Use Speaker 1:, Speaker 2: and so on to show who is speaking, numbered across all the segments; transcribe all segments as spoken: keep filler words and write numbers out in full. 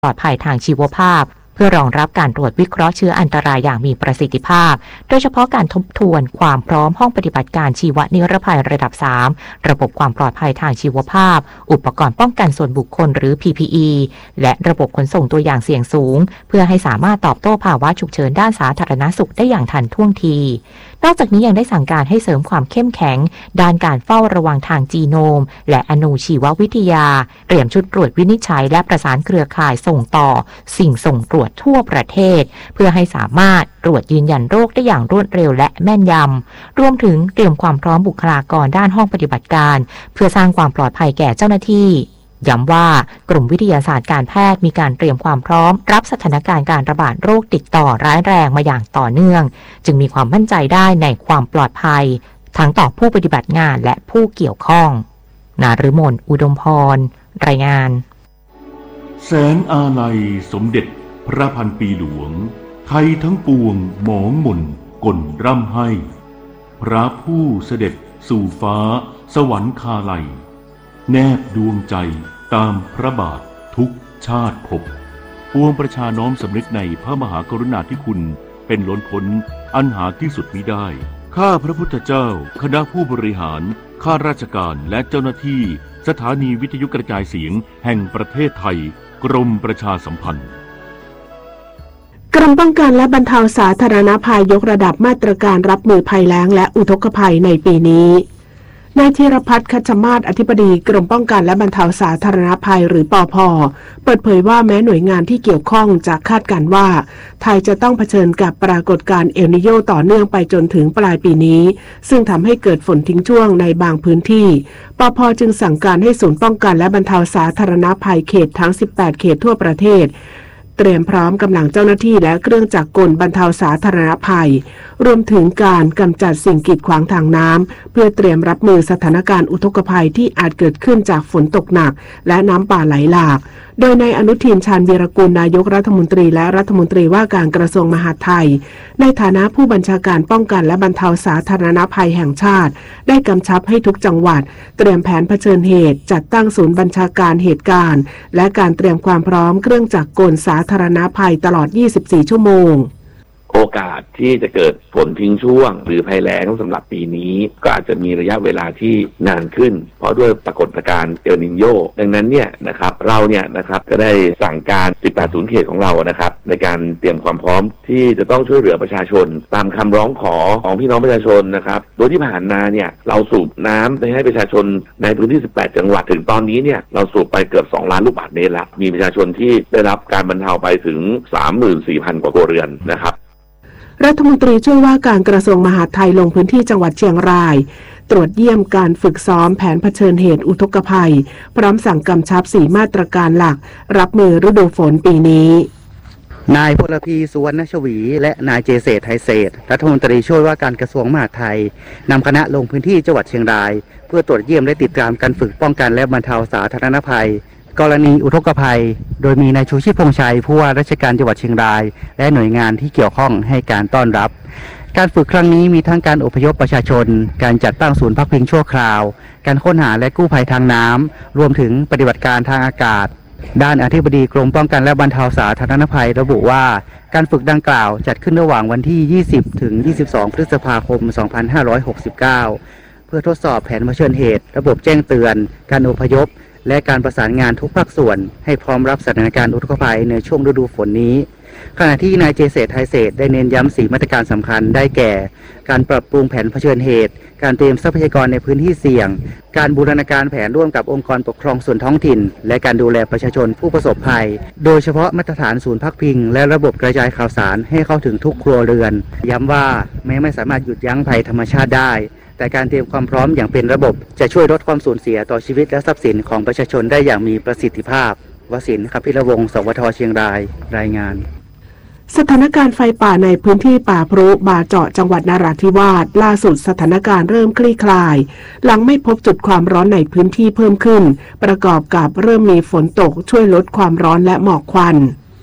Speaker 1: ปลอดภัยทางชีวภาพเพื่อรองรับการตรวจวิเคราะห์เชื้ออันตรายอย่างมีประสิทธิภาพโดยเฉพาะการทบทวนความพร้อมห้องปฏิบัติการชีวนิรภัยระดับสามระบบความปลอดภัยทางชีวภาพอุปกรณ์ป้องกันส่วนบุคคลหรือ พี พี อี และระบบขนส่งตัวอย่างเสี่ยงสูงเพื่อให้สามารถตอบโต้ภาวะฉุกเฉินด้านสาธารณสุขได้อย่างทันท่วงทีนอกจากนี้ยังได้สั่งการให้เสริมความเข้มแข็งด้านการเฝ้าระวังทางจีโนมและอณูชีววิทยาเตรียมชุดตรวจวินิจฉัยและประสานเครือข่ายส่งต่อสิ่งส่งตรวจทั่วประเทศเพื่อให้สามารถตรวจยืนยันโรคได้อย่างรวดเร็วและแม่นยำรวมถึงเตรียมความพร้อมบุคลากรด้านห้องปฏิบัติการเพื่อสร้างความปลอดภัยแก่เจ้าหน้าที่ย้ำว่ากลุ่มวิทยาศาสตร์การแพทย์มีการเตรียมความพร้อมรับสถานการณ์การระบาดโรคติดต่อร้ายแรงมาอย่างต่อเนื่องจึงมีความมั่นใจได้ในความปลอดภัยทั้งต่อผู้ปฏิบัติงานและผู้เกี่ยวข้องนฤมลอุดมพรรายงาน
Speaker 2: แสงอาลัยสมเด็จพระพันปีหลวงไทยทั้งปวงหมองหม่นก่นร่ำให้พระผู้เสด็จสู่ฟ้าสวรรคาลัยแนบดวงใจตามพระบาททุกชาติภพปวงประชาน้อมสำนึกในพระมหากรุณาธิคุณเป็นล้นพ้นอันหาที่สุดมิได้ข้าพระพุทธเจ้าคณะผู้บริหารข้าราชการและเจ้าหน้าที่สถานีวิทยุกระจายเสียงแห่งประเทศไทยกรมประชาสัมพันธ์
Speaker 3: กรมป้องกันและบรรเทาสาธารณภัยยกระดับมาตรการรับมือภัยแล้งและอุทกภัยในปีนี้นายธีรพัฒน์คัชมาศอธิบดีกรมป้องกันและบรรเทาสาธารณภัยหรือปภ.เปิดเผยว่าแม้หน่วยงานที่เกี่ยวข้องจะคาดการณ์ว่าไทยจะต้องเผชิญกับปรากฏการณ์เอลนิโญต่อเนื่องไปจนถึงปลายปีนี้ซึ่งทำให้เกิดฝนทิ้งช่วงในบางพื้นที่ปภ.จึงสั่งการให้ศูนย์ป้องกันและบรรเทาสาธารณภัยเขตทั้งสิบแปดเขตทั่วประเทศเตรียมพร้อมกำลังเจ้าหน้าที่และเครื่องจักรกลบรรเทาสาธารณภัยรวมถึงการกำจัดสิ่งกีดขวางทางน้ำเพื่อเตรียมรับมือสถานการณ์อุทกภัยที่อาจเกิดขึ้นจากฝนตกหนักและน้ำป่าไหลหลากโดยนายอนุทินชาญวีรกุลนายกรัฐมนตรีและรัฐมนตรีว่าการกระทรวงมหาดไทยในฐานะผู้บัญชาการป้องกันและบรรเทาสาธารณภัยแห่งชาติได้กำชับให้ทุกจังหวัดเตรียมแผนเผชิญเหตุจัดตั้งศูนย์บัญชาการเหตุการณ์และการเตรียมความพร้อมเครื่องจักรกลสาธารณภัยตลอดยี่สิบสี่ชั่วโมง
Speaker 4: โอกาสที่จะเกิดฝนทิ้งช่วงหรือภัยแล้งสำหรับปีนี้ก็อาจจะมีระยะเวลาที่นานขึ้นเพราะด้วยปรากฏการณ์เอลนิโญดังนั้นเนี่ยนะครับเราเนี่ยนะครับก็ได้สั่งการสิบแปดศูนย์เขตของเรานะครับในการเตรียมความพร้อมที่จะต้องช่วยเหลือประชาชนตามคำร้องขอของพี่น้องประชาชนนะครับโดยที่ผ่านมาเนี่ยเราสูบน้ำไปให้ประชาชนในพื้นที่สิบแปดจังหวัดถึงตอนนี้เนี่ยเราสูบไปเกือบสองล้านลูกบาศก์เมตรแล้วมีประชาชนที่ได้รับการบรรเทาไปถึง สามหมื่นสี่พัน กว่าครัวเรือนนะครับ
Speaker 3: รัฐมนตรีช่วยว่าการกระทรวงมหาดไทยลงพื้นที่จังหวัดเชียงรายตรวจเยี่ยมการฝึกซ้อมแผนเผชิญเหตุอุทกภัยพร้อมสั่งกำชับสี่มาตรการหลักรับมือฤดูฝนปีนี้
Speaker 5: นายพลพีสุวรรณชวีและนายเจเศรษฐ์ไทยเศรษฐ์รัฐมนตรีช่วยว่าการกระทรวงมหาดไทยนำคณะลงพื้นที่จังหวัดเชียงรายเพื่อตรวจเยี่ยมและติดตามการฝึกป้องกันและบรรเทาสาธารณภัยกรณีอุทกภัยโดยมีนายชูชีพพงษ์ชัยผู้ว่าราชการจังหวัดเชียงรายและหน่วยงานที่เกี่ยวข้องให้การต้อนรับการฝึกครั้งนี้มีทั้งการอพยพประชาชนการจัดตั้งศูนย์พักพิงชั่วคราวการค้นหาและกู้ภัยทางน้ำรวมถึงปฏิบัติการทางอากาศด้านอธิบดีกรมป้องกันและบรรเทาสาธารณภัยระบุว่าการฝึกดังกล่าวจัดขึ้นระหว่างวันที่ยี่สิบถึงยี่สิบสองพฤษภาคมสองพันห้าร้อยหกสิบเก้าเพื่อทดสอบแผนเผชิญเหตุระบบแจ้งเตือนการอพยพและการประสานงานทุกภาคส่วนให้พร้อมรับสถานการณ์อุทกภัยในช่วงฤดูฝนนี้ขณะที่นายเจเศรษฐ์ไทยเศรษฐ์ได้เน้นย้ำสี่มาตรการสำคัญได้แก่การปรับปรุงแผนเผชิญเหตุการเตรียมทรัพยากรในพื้นที่เสี่ยงการบูรณาการแผนร่วมกับองค์กรปกครองส่วนท้องถิ่นและการดูแลประชาชนผู้ประสบภัยโดยเฉพาะมาตรฐานศูนย์พักพิงและระบบกระจายข่าวสารให้เข้าถึงทุกครัวเรือนย้ำว่าแม้ไม่สามารถหยุดยั้งภัยธรรมชาติได้แต่การเตรียมความพร้อมอย่างเป็นระบบจะช่วยลดความสูญเสียต่อชีวิตและทรัพย์สินของประชาชนได้อย่างมีประสิทธิภาพวสินทร์ คัพพิรวงศ์ สวท เชียงรายรายงาน
Speaker 3: สถานการณ์ไฟป่าในพื้นที่ป่าพรุบาเจาะจังหวัดนราธิวาสล่าสุดสถานการณ์เริ่มคลี่คลายหลังไม่พบจุดความร้อนในพื้นที่เพิ่มขึ้นประกอบกับเริ่มมีฝนตกช่วยลดความร้อนและหมอกควัน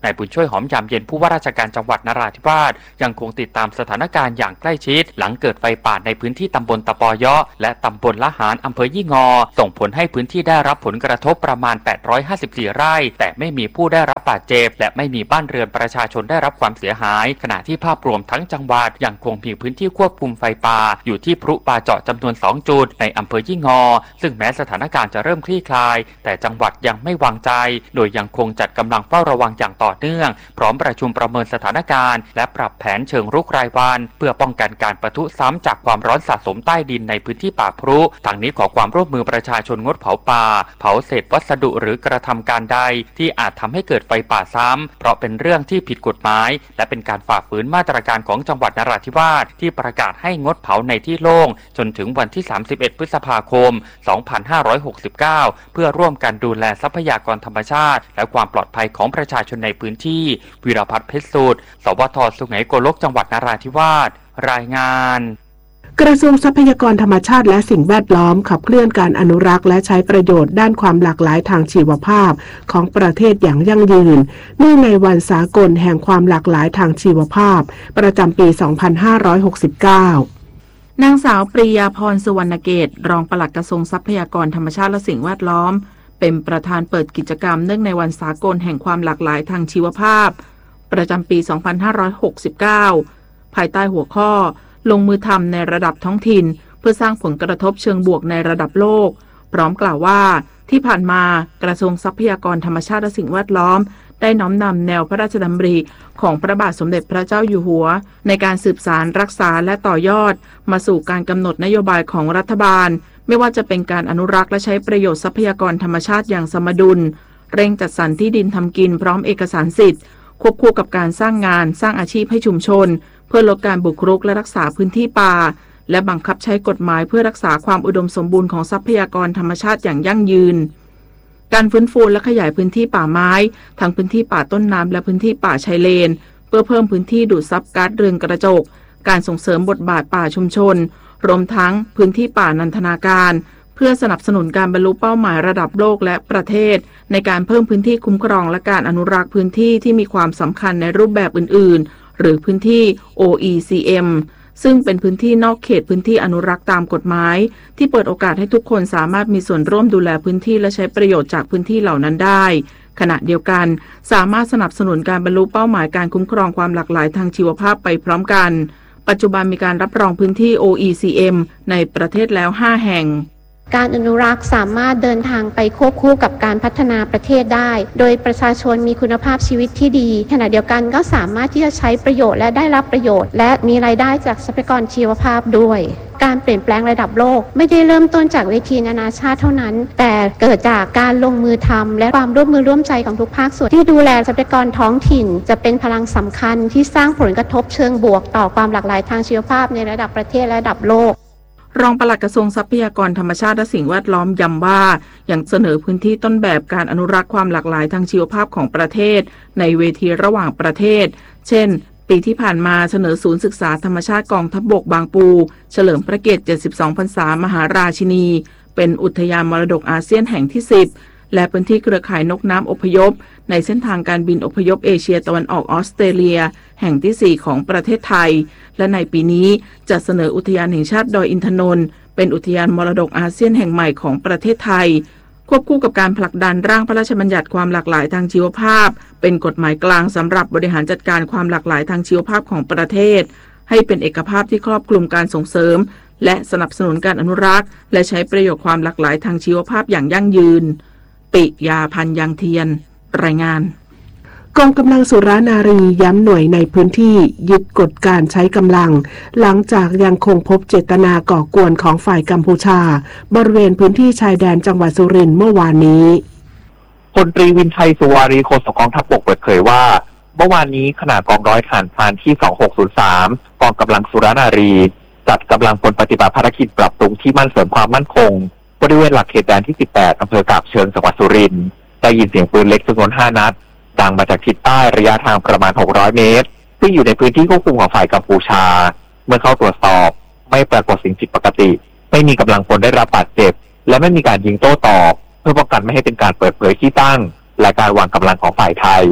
Speaker 6: นายบุญช่วยหอมยามเย็นผู้ว่าราชการจังหวัดนราธิวาสยังคงติดตามสถานการณ์อย่างใกล้ชิดหลังเกิดไฟป่าในพื้นที่ตำบลตะปอยะและตำบลละหารอำเภอยี่งอส่งผลให้พื้นที่ได้รับผลกระทบประมาณแปดร้อยห้าสิบสี่ไร่แต่ไม่มีผู้ได้รับบาดเจ็บและไม่มีบ้านเรือนประชาชนได้รับความเสียหายขณะที่ภาพรวมทั้งจังหวัดยังคงมีพื้นที่ควบคุมไฟป่าอยู่ที่พลุป่าเจาะจำนวนสองจุดในอำเภอยี่งอซึ่งแม้สถานการณ์จะเริ่มคลี่คลายแต่จังหวัดยังไม่วางใจโดยยังคงจัดกำลังเฝ้าระวังอย่างต่อเนื่องพร้อมประชุมประเมินสถานการณ์และปรับแผนเชิงรุกรายวันเพื่อป้องกันการปะทุซ้ำจากความร้อนสะสมใต้ดินในพื้นที่ป่าพรุทางนี้ขอความร่วมมือประชาชนงดเผาป่าเผาเศษวัสดุหรือกระทำการใดที่อาจทำให้เกิดไฟป่าซ้ำเพราะเป็นเรื่องที่ผิดกฎหมายและเป็นการฝ่าฝืนมาตรการของจังหวัดนราธิวาสที่ประกาศให้งดเผาในที่โล่งจนถึงวันที่สามสิบเอ็ดพฤษภาคมสองพันห้าร้อยหกสิบเก้าเพื่อร่วมกันดูแลทรัพยากรธรรมชาติและความปลอดภัยของประชาชนในพื้นที่วิรพัฒน์เพชรสูตรสวทสุไหงโกลกจังหวัดนราธิวาสรายงาน
Speaker 3: กระทรวงทรัพยากรธรรมชาติและสิ่งแวดล้อมขับเคลื่อนการอนุรักษ์และใช้ประโยชน์ด้านความหลากหลายทางชีวภาพของประเทศอย่างยั่งยืนเนื่องในวันสากลแห่งความหลากหลายทางชีวภาพประจำปี สองพันห้าร้อยหกสิบเก้านางสาวปรียาพรสุวรรณเกตรองปลัดกระทรวงทรัพยากรธรรมชาติและสิ่งแวดล้อมเป็นประธานเปิดกิจกรรมเนื่องในวันสากลแห่งความหลากหลายทางชีวภาพประจำปี สองพันห้าร้อยหกสิบเก้าภายใต้หัวข้อลงมือทำในระดับท้องถิ่นเพื่อสร้างผลกระทบเชิงบวกในระดับโลกพร้อมกล่าวว่าที่ผ่านมากระทรวงทรัพยากรธรรมชาติและสิ่งแวดล้อมได้น้อมนำแนวพระราชดำริของพระบาทสมเด็จพระเจ้าอยู่หัวในการสืบสานรักษาและต่อยอดมาสู่การกำหนดนโยบายของรัฐบาลไม่ว่าจะเป็นการอนุรักษ์และใช้ประโยชน์ทรัพยากรธรรมชาติอย่างสมดุลเร่งจัดสรรที่ดินทำกินพร้อมเอกสารสิทธิ์ควบคู่กับการสร้างงานสร้างอาชีพให้ชุมชนเพื่อลดการบุกรุกและรักษาพื้นที่ป่าและบังคับใช้กฎหมายเพื่อรักษาความอุดมสมบูรณ์ของทรัพยากรธรรมชาติอย่างยั่งยืนการฟื้นฟูและขยายพื้นที่ป่าไม้ทั้งพื้นที่ป่าต้นน้ำและพื้นที่ป่าชายเลนเพื่อเพิ่มพื้นที่ดูดซับก๊าซเรือนกระจกการส่งเสริมบทบาทป่าชุมชนรวมทั้งพื้นที่ป่านันทนาการเพื่อสนับสนุนการบรรลุเป้าหมายระดับโลกและประเทศในการเพิ่มพื้นที่คุ้มครองและการอนุรักษ์พื้นที่ที่มีความสำคัญในรูปแบบอื่นๆหรือพื้นที่ โอ อี ซี เอ็ม ซึ่งเป็นพื้นที่นอกเขตพื้นที่อนุรักษ์ตามกฎหมายที่เปิดโอกาสให้ทุกคนสามารถมีส่วนร่วมดูแลพื้นที่และใช้ประโยชน์จากพื้นที่เหล่านั้นได้ขณะเดียวกันสามารถสนับสนุนการบรรลุเป้าหมายการคุ้มครองความหลากหลายทางชีวภาพไปพร้อมกันปัจจุบันมีการรับรองพื้นที่ โอ อี ซี เอ็ม ในประเทศแล้วห้าแห่ง
Speaker 7: การอนุรักษ์สามารถเดินทางไปควบคู่กับการพัฒนาประเทศได้โดยประชาชนมีคุณภาพชีวิตที่ดีขณะเดียวกันก็สามารถที่จะใช้ประโยชน์และได้รับประโยชน์และมีรายได้จากทรัพยากรชีวภาพด้วยการเปลี่ยนแปลงระดับโลกไม่ได้เริ่มต้นจากเวทีนานาชาติเท่านั้นแต่เกิดจากการลงมือทำและความร่วมมือร่วมใจของทุกภาคส่วนที่ดูแลทรัพยากรท้องถิ่นจะเป็นพลังสำคัญที่สร้างผลกระทบเชิงบวกต่อความหลากหลายทางชีวภาพในระดับประเทศและระดับโลก
Speaker 3: รองปลัดกระทรวงทรัพยากรธรรมชาติและสิ่งแวดล้อมย้ำว่ายังเสนอพื้นที่ต้นแบบการอนุรักษ์ความหลากหลายทางชีวภาพของประเทศในเวทีระหว่างประเทศเช่นปีที่ผ่านมาเสนอศูนย์ศึกษาธรรมชาติกองทัพบกบางปูเฉลิมพระเกียรติเจ็ดสิบสองพรรษามหาราชินีเป็นอุทยานมรดกอาเซียนแห่งที่สิบและพื้นที่เครือข่ายนกน้ำอพยพในเส้นทางการบินอพยพเอเชียตะวันออกออสเตรเลียแห่งที่สี่ของประเทศไทยและในปีนี้จะเสนออุทยานแห่งชาติดอยอินทนนท์เป็นอุทยานมรดกอาเซียนแห่งใหม่ของประเทศไทยควบคู่กับการผลักดันร่างพระราชบัญญัติความหลากหลายทางชีวภาพเป็นกฎหมายกลางสำหรับบริหารจัดการความหลากหลายทางชีวภาพของประเทศให้เป็นเอกภาพที่ครอบคลุมการส่งเสริมและสนับสนุนการอนุรักษ์และใช้ประโยชน์ความหลากหลายทางชีวภาพอย่างยั่งยืนปิยาพันธ์ยังเทียนรายงานกองกำลังสุรานารีย้ำหน่วยในพื้นที่ยึดกฎการใช้กำลังหลังจากยังคงพบเจตนาก่อกวนของฝ่ายกัมพูชาบริเวณพื้นที่ชายแดนจังหวัดสุรินทร์เมื่อวานนี้
Speaker 8: พลตรีวินชัยสุวารีโฆษกกองทัพบกเปิดเผยว่าเมื่อวานนี้ขณะกองร้อยทหารพรานที่สองหกศูนย์สามกองกำลังสุรานารีจัดกำลังพลปฏิบัติภารกิจปรับปรุงที่มั่นเสริมความมั่นคงบริเวณหลักเขตแดนที่สิบแปดอำเภอกาบเชิงจังหวัดสุรินทร์ได้ยินเสียงปืนเล็กจำนวนห้านัดดังมาจากทิศใต้ระยะทางประมาณหกร้อยเมตรซึ่งอยู่ในพื้นที่ควบคุมของฝ่ายกัมพูชาเมื่อเข้าตรวจสอบไม่ปรากฏสิ่งผิดปกติไม่มีกำลังพลได้รับบาดเจ็บและไม่มีการยิงโต้ตอบเพื่อป้องกันไม่ให้เป็นการเปิดเผยที่ตั้งและการวางกำลังของฝ่ายไทย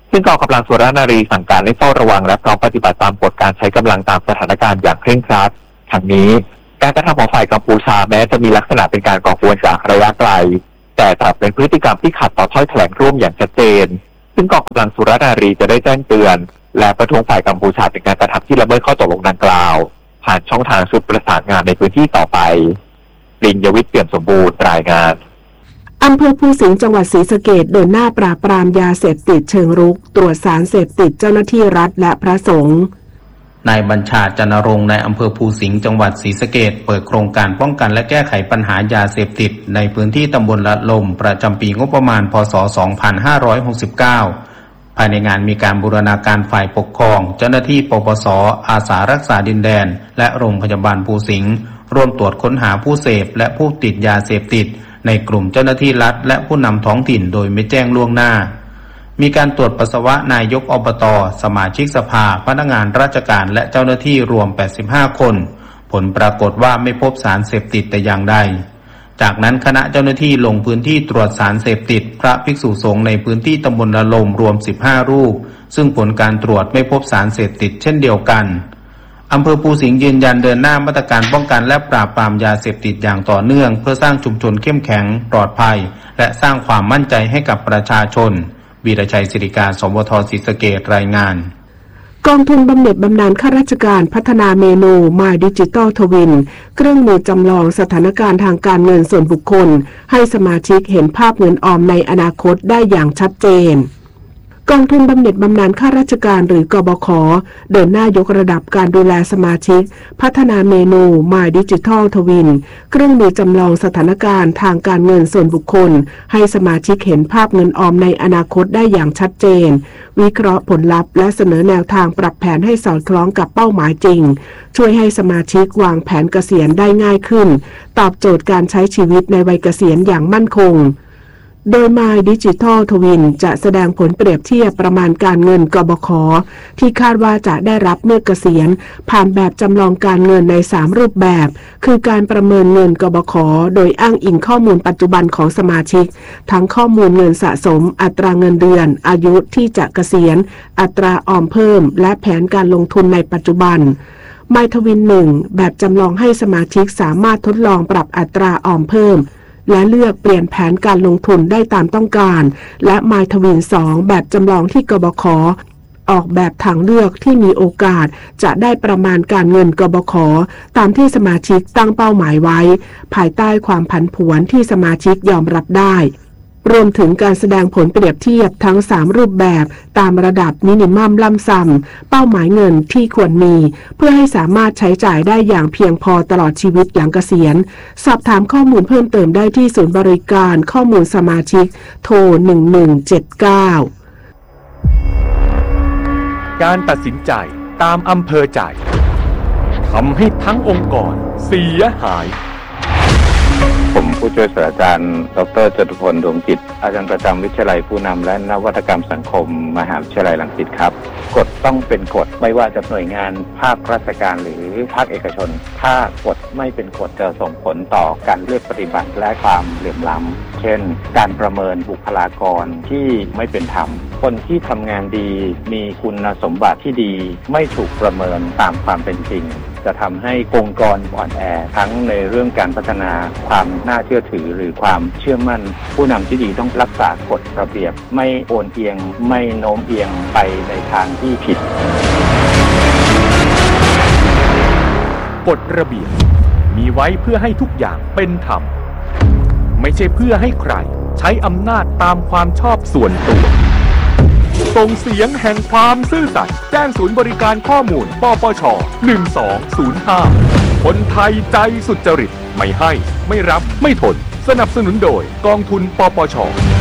Speaker 8: ซึ่งกองกำลังสุรานารีสั่งการให้เฝ้าระวังและพร้อมปฏิบัติตามกฎการใช้กำลังตามสถานการณ์อย่างเคร่งครัดทั้งนี้การกระทำของฝ่ายกัมพูชาแม้จะมีลักษณะเป็นการก่อกวนจากระยะไกลแต่กลับเป็นพฤติกรรมที่ขัดต่อถ้อยแถลงร่วมอย่างชัดเจนซึ่งกองกำลังสุรานารีจะได้แจ้งเตือนและประท้วงฝ่ายกัมพูชาเป็นการกระทำที่ละเมิดข้อตกลงดังกล่าวผ่านช่องทางชุดประสานงานในพื้นที่ต่อไปลินยวิทย์เปี่ยมสมบูรณ์รายงาน
Speaker 3: อำเภอภูสิงห์จังหวัดศรีสะเกษเดินหน้าปราบปรามยาเสพติดเชิงรุกตรวจสารเสพติดเจ้าหน้าที่รัฐและพระสงฆ์
Speaker 9: นายบัญชาจันทรงค์ในอำเภอภูสิงห์จังหวัดศรีสะเกษเปิดโครงการป้องกันและแก้ไขปัญหายาเสพติดในพื้นที่ตำบลละลมประจำปีงบประมาณพ.ศ. สองพันห้าร้อยหกสิบเก้าภายในงานมีการบูรณาการฝ่ายปกครองเจ้าหน้าที่ปปส.อาสารักษาดินแดนและโรงพยาบาลภูสิงห์ร่วมตรวจค้นหาผู้เสพและผู้ติดยาเสพติดในกลุ่มเจ้าหน้าที่รัฐและผู้นำท้องถิ่นโดยไม่แจ้งล่วงหน้ามีการตรวจปัสสาวะนายกอบต.สมาชิกสภาพนักงานราชการและเจ้าหน้าที่รวมแปดสิบห้าคนผลปรากฏว่าไม่พบสารเสพติดแต่อย่างใดจากนั้นคณะเจ้าหน้าที่ลงพื้นที่ตรวจสารเสพติดพระภิกษุสงฆ์ในพื้นที่ตำบลละลมรวมสิบห้ารูปซึ่งผลการตรวจไม่พบสารเสพติดเช่นเดียวกันอำเภอภูสิงห์ยืนยันเดินหน้ามาตรการป้องกันและปราบปรามยาเสพติดอย่างต่อเนื่องเพื่อสร้างชุมชนเข้มแข็งปลอดภัยและสร้างความมั่นใจให้กับประชาชนวีรชัยศิริการสวทศรีสะเกษรายงาน
Speaker 3: กองทุนบำเหน็จบำนาญข้าราชการพัฒนาเมนู My Digital Twin เครื่องมือจำลองสถานการณ์ทางการเงินส่วนบุคคลให้สมาชิกเห็นภาพเงินออมในอนาคตได้อย่างชัดเจนกองทุนบำเหน็จบำนาญข้าราชการหรือกบข.เดินหน้ายกระดับการดูแลสมาชิกพัฒนาเมนู My Digital Twin เครื่องมือจำลองสถานการณ์ทางการเงินส่วนบุคคลให้สมาชิกเห็นภาพเงินออมในอนาคตได้อย่างชัดเจนวิเคราะห์ผลลัพธ์และเสนอแนวทางปรับแผนให้สอดคล้องกับเป้าหมายจริงช่วยให้สมาชิกวางแผนเกษียณได้ง่ายขึ้นตอบโจทย์การใช้ชีวิตในวัยเกษียณอย่างมั่นคงโดย My Digital Twin จะแสดงผลเปรียบเทียบประมาณการเงินกบข.ที่คาดว่าจะได้รับเมื่อเกษียณผ่านแบบจำลองการเงินในสามรูปแบบคือการประเมินเงินกบข.โดยอ้างอิงข้อมูลปัจจุบันของสมาชิกทั้งข้อมูลเงินสะสมอัตราเงินเดือนอายุที่จะเกษียณอัตราออมเพิ่มและแผนการลงทุนในปัจจุบันMy Twin หนึ่งแบบจำลองให้สมาชิกสามารถทดลองปรับอัตราออมเพิ่มและเลือกเปลี่ยนแผนการลงทุนได้ตามต้องการและ My Twin สองแบบจำลองที่กบข.ออกแบบทางเลือกที่มีโอกาสจะได้ประมาณการเงินกบข.ตามที่สมาชิกตั้งเป้าหมายไว้ภายใต้ความผันผวนที่สมาชิกยอมรับได้รวมถึงการแสดงผลเปรียบเทียบทั้งสามรูปแบบตามระดับมินิมัมลัมซัมเป้าหมายเงินที่ควรมีเพื่อให้สามารถใช้จ่ายได้อย่างเพียงพอตลอดชีวิตหลังเกษียณสอบถามข้อมูลเพิ่มเติมได้ที่ศูนย์บริการข้อมูลสมาชิกโทรหนึ่งหนึ่งเจ็ดเก้า
Speaker 10: การตัดสินใจตามอำเภอใจทำให้ทั้งองค์กรเสียหาย
Speaker 11: ผมผู้ช่วยศาสตราจารย์ดร.จตุพลดวงจิตอาจารย์ประจำวิทยาลัยผู้นำและนวัตกรรมสังคมมหาวิทยาลัยรังสิตครับกฎต้องเป็นกฎไม่ว่าจะหน่วยงานภาคราชการหรือภาคเอกชนถ้ากฎไม่เป็นกฎจะส่งผลต่อการเลือกปฏิบัติและความเหลื่อมล้ำเช่นการประเมินบุคลากรที่ไม่เป็นธรรมคนที่ทำงานดีมีคุณสมบัติที่ดีไม่ถูกประเมินตามความเป็นจริงจะทำให้องค์กรอ่อนแอทั้งในเรื่องการพัฒนาความน่าเชื่อถือหรือความเชื่อมั่นผู้นำที่ดีต้องรักษากฎระเบียบไม่โอนเอียงไม่โน้มเอียงไปในทางที่ผิด
Speaker 10: กฎระเบียบมีไว้เพื่อให้ทุกอย่างเป็นธรรมไม่ใช่เพื่อให้ใครใช้อำนาจตามความชอบส่วนตัวส่งเสียงแห่งความซื่อสัตย์แจ้งศูนย์บริการข้อมูลปปชหนึ่งสองศูนย์ห้าคนไทยใจสุจริตไม่ให้ไม่รับไม่ทนสนับสนุนโดยกองทุนปปช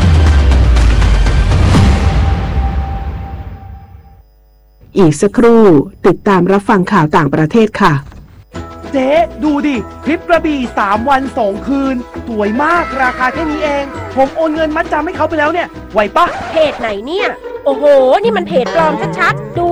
Speaker 3: อีกสักครู่ติดตามรับฟังข่าวต่างประเทศค่ะ
Speaker 12: เจ๊ดูดิทริปกระบี่สามวันสองคืนสวยมากราคาแค่นี้เองผมโอนเงินมัดจำให้เขาไปแล้วเนี่ยไหวปะ
Speaker 13: เพจไหนเนี่ยโอ้โหนี่มันเพจปลอมชัดๆดู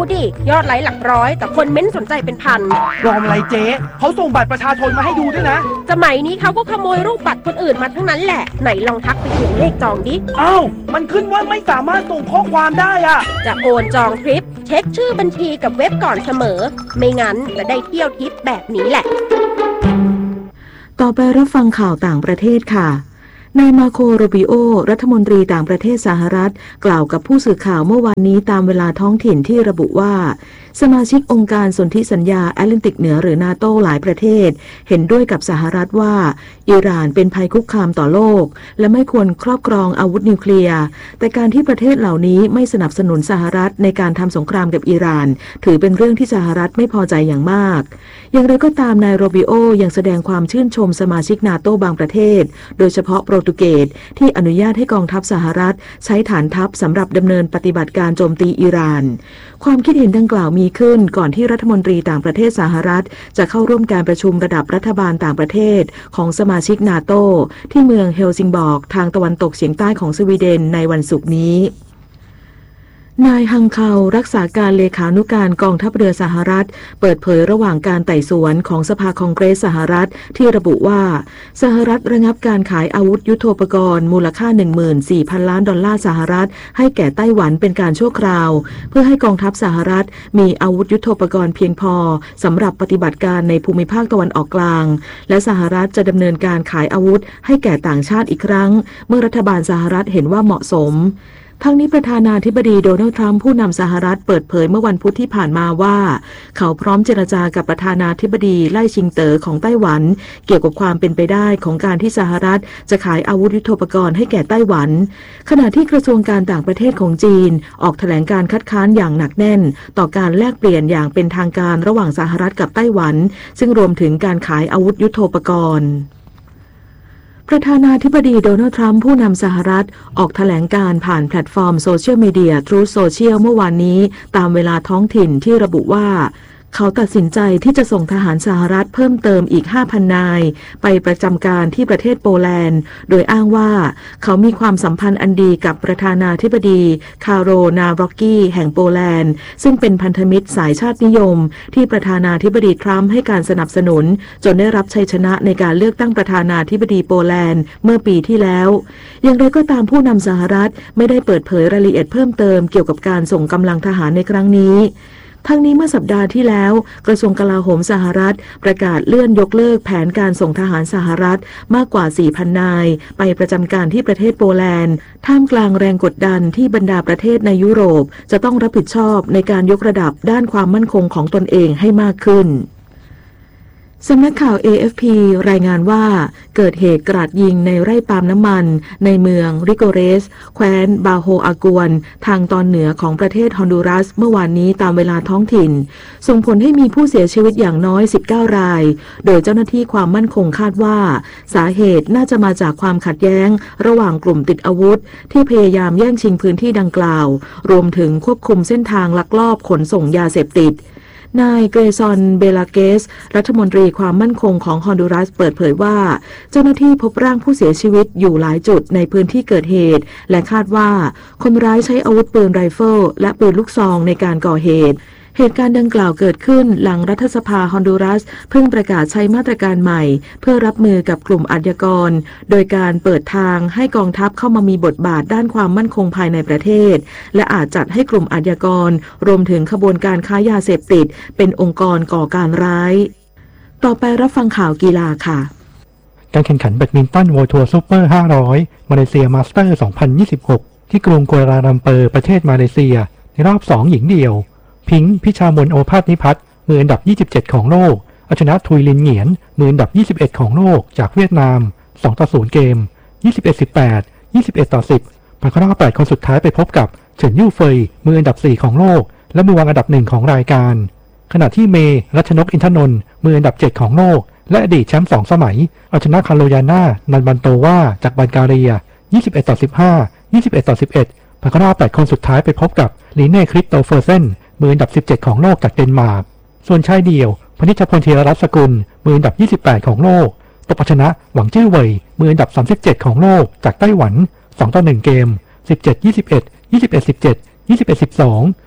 Speaker 13: ดิยอดไลค์หลักร้อยแต่คนเม้นสนใจเป็นพัน
Speaker 12: ปลอมอะไรเจ๊เขาส่งบัตรประชาชนมาให้ดูด้วยนะ
Speaker 13: สมัยนี้เขาก็ขโมยรูปบัตรคนอื่นมาทั้งนั้นแหละไหนลองทักไปถึงเลขจองดิ
Speaker 12: อ้าวมันขึ้นว่าไม่สามารถส่งข้อความได้อะ
Speaker 13: จะโอนจองทริปเช็คชื่อบัญชีกับเว็บก่อนเสมอไม่งั้นจะได้เที่ยวทริปแบบนี้แหละ
Speaker 3: ต่อไปรับฟังข่าวต่างประเทศค่ะนายมาโคโรบิโอรัฐมนตรีต่างประเทศสหรัฐกล่าวกับผู้สื่อข่าวเมื่อวานนี้ตามเวลาท้องถิ่นที่ระบุว่าสมาชิกองค์การสนธิสัญญาแอตแลนติกเหนือหรือนาโต้หลายประเทศเห็นด้วยกับสหรัฐว่าอิหร่านเป็นภัยคุกคามต่อโลกและไม่ควรครอบครองอาวุธนิวเคลียร์แต่การที่ประเทศเหล่านี้ไม่สนับสนุนสหรัฐในการทำสงครามกับอิหร่านถือเป็นเรื่องที่สหรัฐไม่พอใจอย่างมากอย่างไรก็ตามนายโรบิโอยังแสดงความชื่นชมสมาชิกนาโต้บางประเทศโดยเฉพาะโปรตุเกสที่อนุญาตให้กองทัพสหรัฐใช้ฐานทัพสำหรับดำเนินปฏิบัติการโจมตีอิหร่านความคิดเห็นดังกล่าวมีขึ้นก่อนที่รัฐมนตรีต่างประเทศสหรัฐจะเข้าร่วมการประชุมระดับรัฐบาลต่างประเทศของสมาชิกนาโต้ที่เมืองเฮลซิงบอร์กทางตะวันตกเฉียงใต้ของสวีเดนในวันศุกร์นี้นายฮังเคารักษาการเลขานุการกองทัพเรือสหรัฐเปิดเผยระหว่างการไต่สวนของสภาคองเกรสสหรัฐที่ระบุว่าสหรัฐระงับการขายอาวุธยุทโธปกรณ์มูลค่า หนึ่งหมื่นสี่พัน ล้านดอลลาร์สหรัฐให้แก่ไต้หวันเป็นการชั่วคราวเพื่อให้กองทัพสหรัฐมีอาวุธยุทโธปกรณ์เพียงพอสำหรับปฏิบัติการในภูมิภาคตะวันออกกลางและสหรัฐจะดำเนินการขายอาวุธให้แก่ต่างชาติอีกครั้งเมื่อรัฐบาลสหรัฐเห็นว่าเหมาะสมทั้งนี้ประธานาธิบดีโดนัลด์ทรัมป์ผู้นำสหรัฐเปิดเผยเมื่อวันพุธที่ผ่านมาว่าเขาพร้อมเจรจากับประธานาธิบดีไล่ชิงเต๋อของไต้หวันเกี่ยวกับความเป็นไปได้ของการที่สหรัฐจะขายอาวุธยุทโธปกรณ์ให้แก่ไต้หวันขณะที่กระทรวงการต่างประเทศของจีนออกแถลงการคัดค้านอย่างหนักแน่นต่อการแลกเปลี่ยนอย่างเป็นทางการระหว่างสหรัฐกับไต้หวันซึ่งรวมถึงการขายอาวุธยุทโธปกรณ์ประธานาธิบดีโดนัลด์ทรัมป์ผู้นำสหรัฐออกแถลงการผ่านแพลตฟอร์มโซเชียลมีเดีย Truth Social เมื่อวานนี้ตามเวลาท้องถิ่นที่ระบุว่าเขาตัดสินใจที่จะส่งทหารสหรัฐเพิ่มเติมอีก ห้าพัน นายไปประจำการที่ประเทศโปแลนด์โดยอ้างว่าเขามีความสัมพันธ์อันดีกับประธานาธิบดีคาโรนาวรอกกี้แห่งโปแลนด์ซึ่งเป็นพันธมิตรสายชาตินิยมที่ประธานาธิบดีทรัมป์ให้การสนับสนุนจนได้รับชัยชนะในการเลือกตั้งประธานาธิบดีโปแลนด์เมื่อปีที่แล้วอย่างไรก็ตามผู้นำสหรัฐไม่ได้เปิดเผยรายละเอียดเพิ่มเติมเกี่ยวกับการส่งกำลังทหารในครั้งนี้ทั้งนี้เมื่อสัปดาห์ที่แล้วกระทรวงกลาโหมสหรัฐประกาศเลื่อนยกเลิกแผนการส่งทหารสหรัฐมากกว่า สี่พัน นายไปประจำการที่ประเทศโปแลนด์ท่ามกลางแรงกดดันที่บรรดาประเทศในยุโรปจะต้องรับผิดชอบในการยกระดับด้านความมั่นคงของตนเองให้มากขึ้นสำนักข่าว เอ เอฟ พี รายงานว่าเกิดเหตุกราดยิงในไร่ปาล์มน้ำมันในเมืองริโกเรสแคว้นบาโฮอากวนทางตอนเหนือของประเทศฮอนดูรัสเมื่อวานนี้ตามเวลาท้องถิ่นส่งผลให้มีผู้เสียชีวิตอย่างน้อยสิบเก้ารายโดยเจ้าหน้าที่ความมั่นคงคาดว่าสาเหตุน่าจะมาจากความขัดแย้งระหว่างกลุ่มติดอาวุธที่พยายามแย่งชิงพื้นที่ดังกล่าวรวมถึงควบคุมเส้นทางลักลอบขนส่งยาเสพติดนายเกรซอนเบลาเกสรัฐมนตรีความมั่นคงของฮอนดูรัสเปิดเผยว่าเจ้าหน้าที่พบร่างผู้เสียชีวิตอยู่หลายจุดในพื้นที่เกิดเหตุและคาดว่าคนร้ายใช้อาวุธปืนไรเฟิลและปืนลูกซองในการก่อเหตุเหตุการณ์ดังกล่าวเกิดขึ้นหลังรัฐสภาฮอนดูรัสเพิ่งประกาศใช้มาตรการใหม่เพื่อรับมือกับกลุ่มอาชญากรโดยการเปิดทางให้กองทัพเข้ามามีบทบาทด้านความมั่นคงภายในประเทศและอาจจัดให้กลุ่มอาชญากรรวมถึงขบวนการค้ายาเสพติดเป็นองค์กรก่อการร้ายต่อไปรับฟังข่าวกีฬาค่ะ
Speaker 14: การแข่งขันแบดมินตัน World Tour Super ห้าร้อยมาเลเซียมาสเตอร์ สองพันยี่สิบหกที่กรุงกัวลาลัมเปอร์ประเทศมาเลเซียในรอบสองหญิงเดี่ยวพิงค์พิชามนโอภาสนิพัฒน์มืออันดับยี่สิบเจ็ดของโลกเอาชนะทุยลินเหงียนมืออันดับยี่สิบเอ็ดของโลกจากเวียดนามสองต่อศูนย์เกม ยี่สิบเอ็ด สิบแปด ยี่สิบเอ็ดต่อสิบผ่านเข้ารอบแปดคนสุดท้ายไปพบกับเฉินยู่เฟยมืออันดับสี่ของโลกและมือวางอันดับหนึ่งของรายการขณะที่เมรัชนกอินทนนท์มืออันดับเจ็ดของโลกและอดีตแชมป์สองสมัยเอาชนะคาโลยาน่านันบันโตวาจากบัลแกเรียยี่สิบเอ็ดต่อสิบห้า ยี่สิบเอ็ดต่อสิบเอ็ดผ่านเข้ารอบแปดคนสุดท้ายไปพบกับลีเน่คริสโตเฟอร์เซนมืออันดับสิบเจ็ดของโลกจากเดนมาร์กส่วนชายเดี่ยวพนิชพลธีรรัตน์สกุลมืออันดับยี่สิบแปดของโลกตบชนะหวังจื้อเหวยมืออันดับสามสิบเจ็ดของโลกจากไต้หวันสองต่อหนึ่งเกม สิบเจ็ด ยี่สิบเอ็ด ยี่สิบเอ็ด สิบเจ็ด ยี่สิบเอ็ด สิบสอง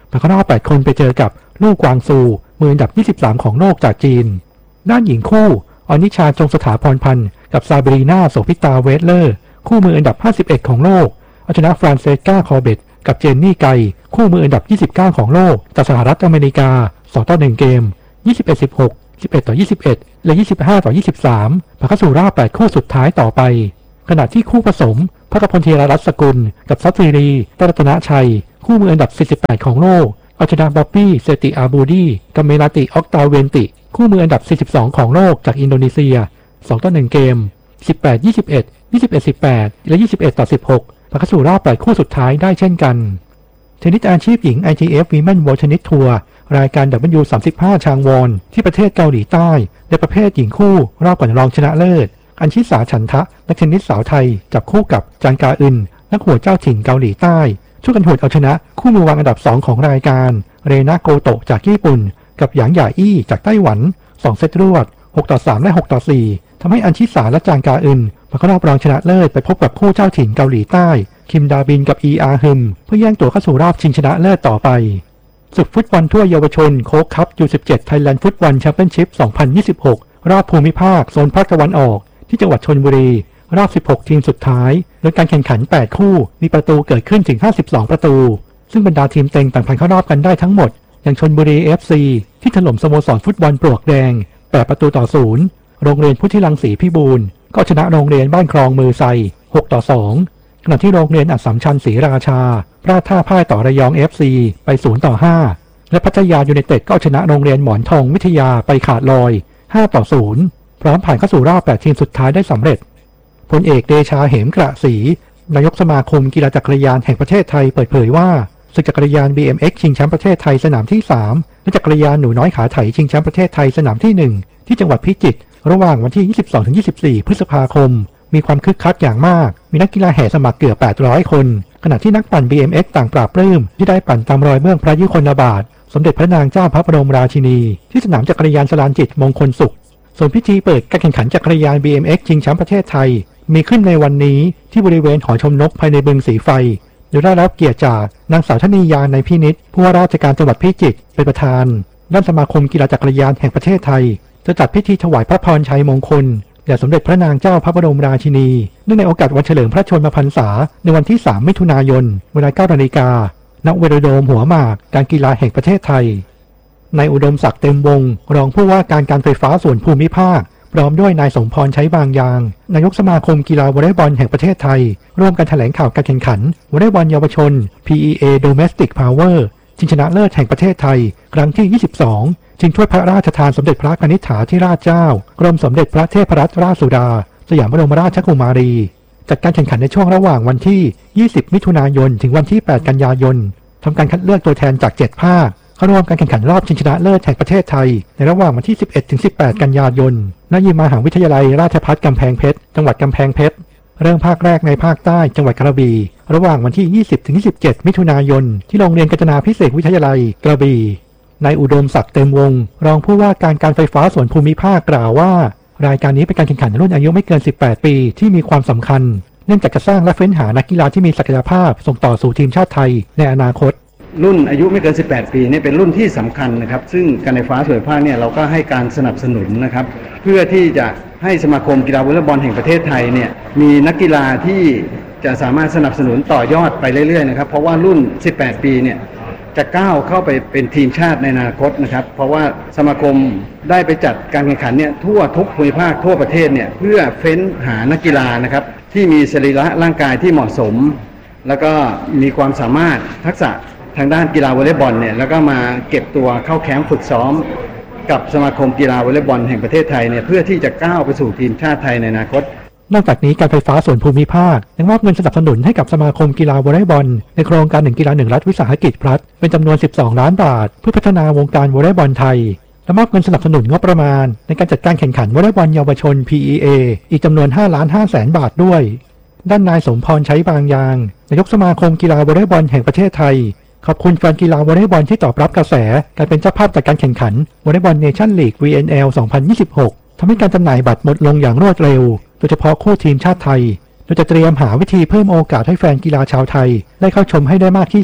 Speaker 14: ผ่านเข้ารอบแปดคนไปเจอกับลู่กวางซูมืออันดับยี่สิบสามของโลกจากจีนด้านหญิงคู่อนิชาจงสถาพรพันธ์กับซาบรีนาโสภิตาเวสเลอร์คู่มืออันดับห้าสิบเอ็ดของโลกเอาชนะฟรานเซสกาคอร์เบตกับเจนนี่ไกคู่มืออันดับยี่สิบเก้าของโลกจากสหรัฐอเมริกาสองต่อหนึ่งเกมยี่สิบเอ็ด สิบหก สิบเอ็ดต่อยี่สิบเอ็ดและยี่สิบห้าต่อยี่สิบสามผ่านเข้าสู่รอบแปดคู่สุดท้ายต่อไปขณะที่คู่ผสมภคพลธีรรัตน์สกุลกับซัตซีรีรัตนชัยคู่มืออันดับสี่สิบแปดของโลกเอาชนะบ๊อบบี้เซติอาบูดีกับเมลาติออกตาเวนติคู่มืออันดับสี่สิบสองของโลกจากอินโดนีเซียสองต่อหนึ่งเกมสิบแปด ยี่สิบเอ็ด ยี่สิบเอ็ด สิบแปดและยี่สิบเอ็ดต่อสิบหกผ่านเข้าสู่รอบแปดคู่สุดท้ายได้เช่นกันเทนนิสอาชีพหญิง ไอ ที เอฟ Women World Tennis Tour รายการ ดับเบิลยู สามสิบห้า ชางวอนที่ประเทศเกาหลีใต้ในประเภทหญิงคู่รอบก่อนรองชนะเลิศอัญชิสาฉันทะนักเทนนิสสาวไทยจับคู่กับจางกาอึนนักหัวเจ้าถิ่นเกาหลีใต้ช่วยกันหวดเอาชนะคู่มือวางอันดับสองของรายการเรนาโกโตะจากญี่ปุ่นกับหยางหย่าอี้จากไต้หวันสองเซตรวดหกต่อสามและหกต่อสี่ทำให้อัญชิสาและจางกาอึนผ่านเข้ารอบรองชนะเลิศไปพบกับคู่เจ้าถิ่นเกาหลีใต้คิมดาบินกับอีอาฮึมเพื่อแย่งตัวเข้าสู่รอบชิงชนะเลิศต่อไปศึกฟุตบอลทั่วเยาวชนโค้กคัพ ยู สิบเจ็ด Thailand Football Championship สองพันยี่สิบหกรอบภูมิภาคโซนภาคตะวันออกที่จังหวัดชลบุรีรอบสิบหกทีมสุดท้ายโดยการแข่งขันแปดคู่มีประตูเกิดขึ้นถึงห้าสิบสองประตูซึ่งบรรดาทีมเต็งต่างผ่านเข้ารอบกันได้ทั้งหมดอย่างชลบุรี เอฟ ซี ที่ถล่มสโมสรฟุตบอลปลวกแดงแปดประตูต่อศูนย์โรงเรียนพุทธิรังสีพิบูลก็ชนะโรงเรียนบ้านคลองมือไซหกต่อสองขณะที่โรงเรียนอัสสัมชัญศรีราชาพลาดท่าพ่ายต่อระยอง เอฟ ซี ไปศูนย์ต่อห้าและพัทยายูไนเต็ดก็ชนะโรงเรียนหมอนทองวิทยาไปขาดลอยห้าต่อศูนย์พร้อมผ่านเข้าสู่รอบแปดทีมสุดท้ายได้สำเร็จพลเอกเดชาเหมกระศรีนายกสมาคมกีฬาจักรยานแห่งประเทศไทยเปิดเผยว่าศึกจักรยาน บี เอ็ม เอ็กซ์ ชิงแชมป์ประเทศไทยสนามที่สามและจักรยานหนูน้อยขาไถชิงแชมป์ประเทศไทยสนามที่หนึ่งที่จังหวัดพิจิตรระหว่างวันที่ ยี่สิบสองถึงยี่สิบสี่ พฤษภาคมมีความคึกคักอย่างมากมีนักกีฬาแห่สมัครเกือบแปดร้อยคนขณะที่นักปั่น บี เอ็ม เอ็กซ์ ต่างปราบปลื้มที่ได้ปั่นตามรอยเบื้องพระยุคลบาทสมเด็จพระนางเจ้าพระบรมราชินีที่สนามจักรยานสลานจิตมงคลสุขส่วนพิธีเปิดการแข่งขันจักรยาน บี เอ็ม เอ็กซ์ ชิงแชมป์ประเทศไทยมีขึ้นในวันนี้ที่บริเวณหอชมนกภายในบึงสีไฟโดยได้รับเกียรติจากนางสาวธนียาในพินิจผู้ว่าราชการจังหวัดพิจิตรเป็นประธานด้านสมาคมกีฬาจักรยานแห่งประเทศไทยจะจัดพิธีถวายพระพรชัยมงคลแด่สมเด็จพระนางเจ้าพระบรมราชินีเนื่องในโอกาสวันเฉลิมพระชนมพรรษาในวันที่สามมิถุนายนเวลา เก้านาฬิกา ณ เวโรโดมหัวหมากการกีฬาแห่งประเทศไทยนายอุดมศักดิ์เต็มวงรองผู้ว่าการการไฟฟ้าส่วนภูมิภาคพร้อมด้วยนายสมพรใช้บางยางนายกสมาคมกีฬาวอลเลย์บอลแห่งประเทศไทยร่วมกันแถลงข่าวการแข่งขันวอลเลย์บอลเยาวชน พี อี เอ Domestic Power ชิงชนะเลิศแห่งประเทศไทยครั้งที่ยี่สิบสองชิงถ้วยพระราชทานสมเด็จพระกนิษฐาธิราชเจ้ากรมสมเด็จพระเทพรัตนราชสุดาสยามบรมราชกุมารีจัดการแข่งขันในช่วงระหว่างวันที่ยี่สิบมิถุนายนถึงวันที่แปดกันยายนทำการคัดเลือกตัวแทนจากเจ็ดภาคเข้าร่วมการแข่งขันรอบชิงชนะเลิศแห่งประเทศไทยในระหว่างวันที่สิบเอ็ดถึงสิบแปดกันยายนณยิมมหาวิทยาลัยราชภัฏกำแพงเพชรจังหวัดกำแพงเพชรเริ่มภาคแรกในภาคใต้จังหวัดกระบี่ระหว่างวันที่ยี่สิบถึงยี่สิบเจ็ดมิถุนายนที่โรงเรียนกาญจนาภิเษกวิทยาลัยกระบี่นายอุดมศักดิ์เต็มวงรองผู้ว่าการการไฟฟ้าส่วนภูมิภาคกล่าวว่ารายการนี้เป็นการแข่งขันรุ่นอายุไม่เกินสิบแปดปีที่มีความสำคัญเนื่องจากจะสร้างและเฟ้นหานักกีฬาที่มีศักยภาพส่งต่อสู่ทีมชาติไทยในอนาคต
Speaker 15: รุ่นอายุไม่เกินสิบแปดปีนี่เป็นรุ่นที่สำคัญนะครับซึ่งการไฟฟ้าส่วนภูมิภาคเนี่ยเราก็ให้การสนับสนุนนะครับเพื่อที่จะให้สมาคมกีฬาวอลเลย์บอลแห่งประเทศไทยเนี่ยมีนักกีฬาที่จะสามารถสนับสนุนต่อยอดไปเรื่อยๆนะครับเพราะว่ารุ่นสิบแปดปีเนี่ยจะก้าวเข้าไปเป็นทีมชาติในอนาคตนะครับเพราะว่าสมาคมได้ไปจัดการแข่งขันเนี่ยทั่วทุกภูมิภาคทั่วประเทศเนี่ยเพื่อเฟ้นหานักกีฬานะครับที่มีสรีระร่างกายที่เหมาะสมแล้วก็มีความสามารถทักษะทางด้านกีฬาวอลเลย์บอลเนี่ยแล้วก็มาเก็บตัวเข้าแคมป์ฝึกซ้อมกับสมาคมกีฬาวอลเลย์บอลแห่งประเทศไทยเนี่ยเพื่อที่จะก้าวไปสู่ทีมชาติไทยในอนาคต
Speaker 14: นอกจากนี้การไฟฟ้าส่วนภูมิภาคยังมอบเงินสนับสนุนให้กับสมาคมกีฬาวอลเลย์บอลในโครงการหนึ่งกีฬาหนึ่งรัฐวิสาหกิจพลัสเป็นจำนวนสิบสองล้านบาทเพื่อพัฒนาวงการวอลเลย์บอลไทยและมอบเงินสนับสนุนงบประมาณในการจัดการแข่งขันวอลเลย์บอลเยาวชน พี อี เอ อีกจำนวนห้าล้านห้าแสนบาทด้วยด้านนายสมพรใช้บางยางนายกสมาคมกีฬาวอลเลย์บอลแห่งประเทศไทยขอบคุณแฟนกีฬาวอลเลย์บอลที่ตอบรับกระแสการเป็นเจ้าภาพจัดการแข่งขันวอลเลย์บอลเนชั่นลีก วี เอ็น แอล สองพันยี่สิบหกทำให้การจำหน่ายบัตรหมดลงอย่างรวดเร็วโดยเฉพาะคู่ทีมชาติไทยโดยจะเตรียมหาวิธีเพิ่มโอกาสให้แฟนกีฬาชาวไทยได้เข้าชมให้ได้มากที่สุด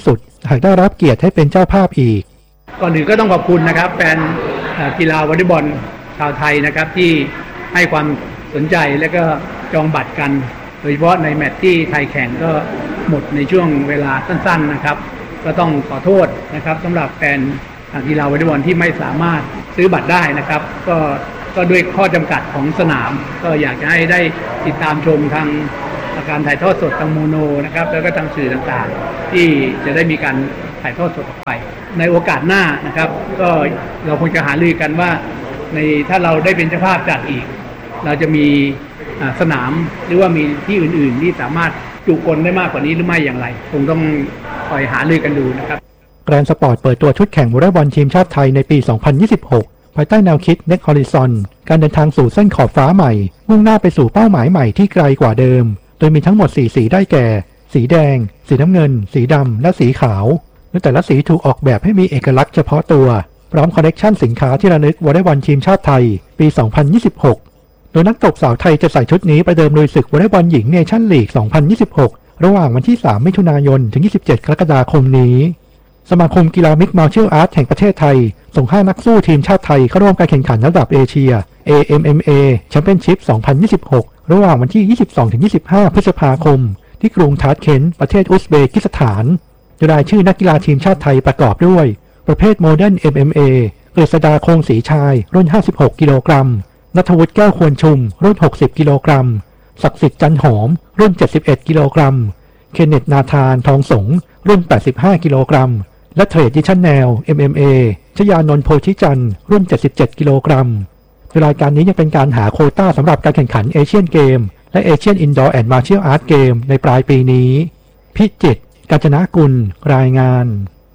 Speaker 14: หากได้รับเกียรติให้เป็นเจ้าภาพอีก
Speaker 16: ก่อนอื่นก็ต้องขอบคุณนะครับแฟนกีฬาวอลเลย์บอลชาวไทยนะครับที่ให้ความสนใจและก็จองบัตรกันโดยเฉพาะในแมตช์ที่ไทยแข่งก็หมดในช่วงเวลาสั้นๆนะครับก็ต้องขอโทษนะครับสำหรับแฟนกีฬาวอลเลย์บอลที่ไม่สามารถซื้อบัตรได้นะครับก็ก็ด้วยข้อจำกัดของสนามก็อยากจะให้ได้ติดตามชมทางการถ่ายทอดสดทางโมโนนะครับแล้วก็ทางสื่อต่างๆที่จะได้มีการถ่ายทอดสดออกไปในโอกาสหน้านะครับก็เราคงจะหารือกันว่าในถ้าเราได้เป็นเจ้าภาพจัดอีกเราจะมีสนามหรือว่ามีที่อื่นๆที่สามารถจุคนได้มากกว่านี้หรือไม่อย่างไรคงต้องคอยหารือกันดูนะครับ
Speaker 14: แกรนด์สปอร์ตเปิดตัวชุดแข่งวอลเลย์บอลทีมชาติไทยในปี สองพันยี่สิบหก ภายใต้แนวคิด Next Horizon การเดินทางสู่เส้นขอบฟ้าใหม่มุ่งหน้าไปสู่เป้าหมายใหม่ที่ไกลกว่าเดิมโดยมีทั้งหมดสี่สีได้แก่สีแดงสีน้ำเงินสีดำและสีขาวโดยแต่ละสีถูกออกแบบให้มีเอกลักษณ์เฉพาะตัวพร้อมคอลเลกชันสินค้าที่ระลึกวอลเลย์บอลทีมชาติไทยปี สองพันยี่สิบหก โดยนักตบสาวไทยจะใส่ชุดนี้ไปเดิมลุยศึกวอลเลย์บอลหญิงเนชั่นลีก สองพันยี่สิบหก ระหว่างวันที่ สามมิถุนายน ถึง ยี่สิบเจ็ด กรกฎาคมนี้สมาคมกีฬามิกซ์มาร์เชียลอาร์ตแห่งประเทศไทยส่งห้านักสู้ทีมชาติไทยเข้าร่วมการแข่งขันระดับเอเชีย เอ เอ็ม เอ็ม เอ Championship สองพันยี่สิบหก ระหว่างวันที่ ยี่สิบสองถึงยี่สิบห้า พฤษภาคมที่กรุงทาชเคนต์ประเทศอุซเบกิสถานโดยรายชื่อนักกีฬาทีมชาติไทยประกอบด้วยประเภทโมเดิร์น เอ็ม เอ็ม เอ กฤษดาคงศรีชายรุ่นห้าสิบหกกิโลกรัมณัฐวุฒิแก้วควรชุมรุ่นหกสิบกิโลกรัมศักดิ์สิทธิ์จันหอมรุ่นเจ็ดสิบเอ็ดกิโลกรัมเคนเนตนาธานทองสงรุ่นแปดสิบห้ากิโลกรัมและเทรดดิชั่นแนล เอ็ม เอ็ม เอ ชยานนท์โพธิจันทร์รุ่นเจ็ดสิบเจ็ดกิโลกรัมรายการนี้ยังเป็นการหาโควต้าสำหรับการแข่งขันเอเชียนเกมและเอเชียนอินดอร์แอนด์มาร์เชียลอาร์ตเกมในปลายปีนี้พิจิตร กาญจนกุลรายงาน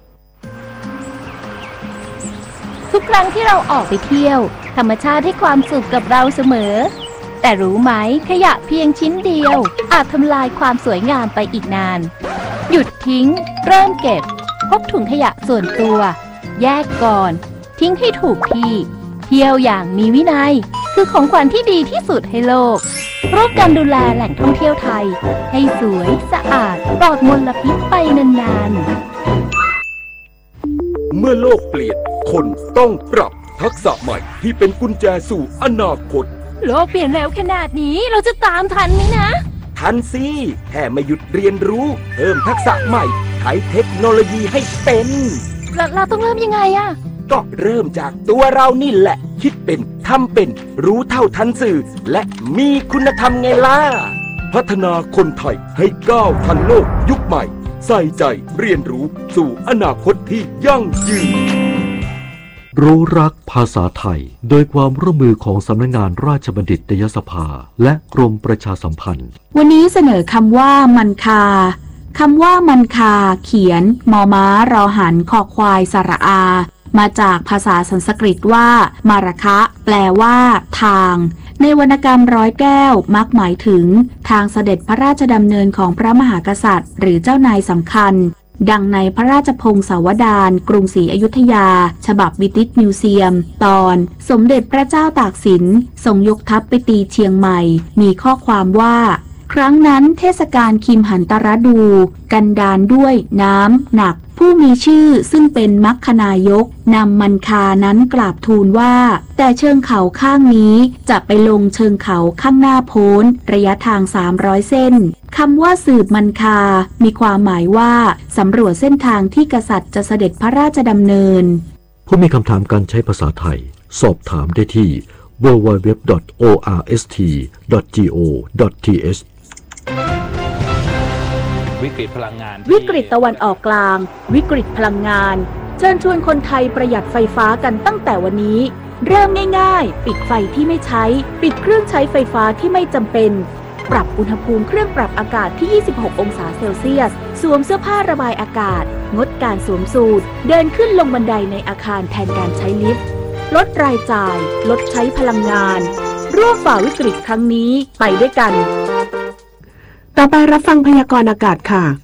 Speaker 17: ทุกครั้งที่เราออกไปเที่ยวธรรมชาติให้ความสุขกับเราเสมอแต่รู้ไหมขยะเพียงชิ้นเดียวอาจทำลายความสวยงามไปอีกนานหยุดทิ้งเริ่มเก็บพกถุงขยะส่วนตัวแยกก่อนทิ้งให้ถูกที่เที่ยวอย่างมีวินัยคือของขวัญที่ดีที่สุดให้โลกร่วมกันดูแลแหล่งท่องเที่ยวไทยให้สวยสะอาดปลอดมลพิษไปนาน
Speaker 18: ๆเมื่อโลกเปลี่ยนคนต้องปรับทักษะใหม่ที่เป็นกุญแจสู่อนาคต
Speaker 17: โลกเปลี่ยนเร็วขนาดนี้เราจะตามทันไหมนะ
Speaker 18: ทันสิแค่ไม่หยุดเรียนรู้เพิ่มทักษะใหม่ใช้เทคโนโลยีให้เป็น
Speaker 17: เราเราต้องเริ่มยังไงอะ
Speaker 18: ก็เริ่มจากตัวเรานี่แหละคิดเป็นทำเป็นรู้เท่าทันสื่อและมีคุณธรรมไงล่ะพัฒนาคนไทยให้ก้าวทันโลกยุคใหม่ใส่ใจเรียนรู้สู่อนาคตที่ยั่งยืน
Speaker 19: รู้รักภาษาไทยโดยความร่วมมือของสำนักงานราชบัณฑิตยสภาและกรมประชาสัมพันธ์
Speaker 20: วันนี้เสนอคำว่ามันคาคำว่ามันคาเขียนมอม้ารอหันคอควายสระอามาจากภาษาสันสกฤตว่ามาระคะแปลว่าทางในวรรณกรรมร้อยแก้วมักหมายถึงทางเสด็จพระราชดำเนินของพระมหากษัตริย์หรือเจ้านายสำคัญดังในพระราชพงศาวดารกรุงศรีอยุธยาฉบับบิติชมิวเซียมตอนสมเด็จพระเจ้าตากสินทรงยกทัพไปตีเชียงใหม่มีข้อความว่าครั้งนั้นเทศกาลคิมหันตรดูกันดารด้วยน้ำหนักผู้มีชื่อซึ่งเป็นมัคคณายกนำมันคานั้นกราบทูลว่าแต่เชิงเขาข้างนี้จะไปลงเชิงเขาข้างหน้าโพ้นระยะทางสามร้อยเส้นคำว่าสืบมันคามีความหมายว่าสำรวจเส้นทางที่กษัตริย์จะเสด็จพระราชดำเนิน
Speaker 19: ผู้มีคำถามการใช้ภาษาไทยสอบถามได้ที่ ดับเบิลยู ดับเบิลยู ดับเบิลยู ดอท โอ อาร์ เอส ที ดอท จี โอ ดอท ที เอช
Speaker 21: วิกฤตพลังงาน
Speaker 20: วิกฤตตะวันออกกลางวิกฤตพลังงานเชิญชวนคนไทยประหยัดไฟฟ้ากันตั้งแต่วันนี้เริ่มง่ายๆปิดไฟที่ไม่ใช้ปิดเครื่องใช้ไฟฟ้าที่ไม่จำเป็นปรับอุณหภูมิเครื่องปรับอากาศที่ยี่สิบหกองศาเซลเซียสสวมเสื้อผ้าระบายอากาศงดการสวมสูทเดินขึ้นลงบันไดในอาคารแทนการใช้ลิฟต์ลดรายจ่ายลดใช้พลังงานร่วมฝ่าวิกฤตครั้งนี้ไปด้วยกัน
Speaker 3: ต่อไปรับฟังพยากรณ์อากาศค่ะ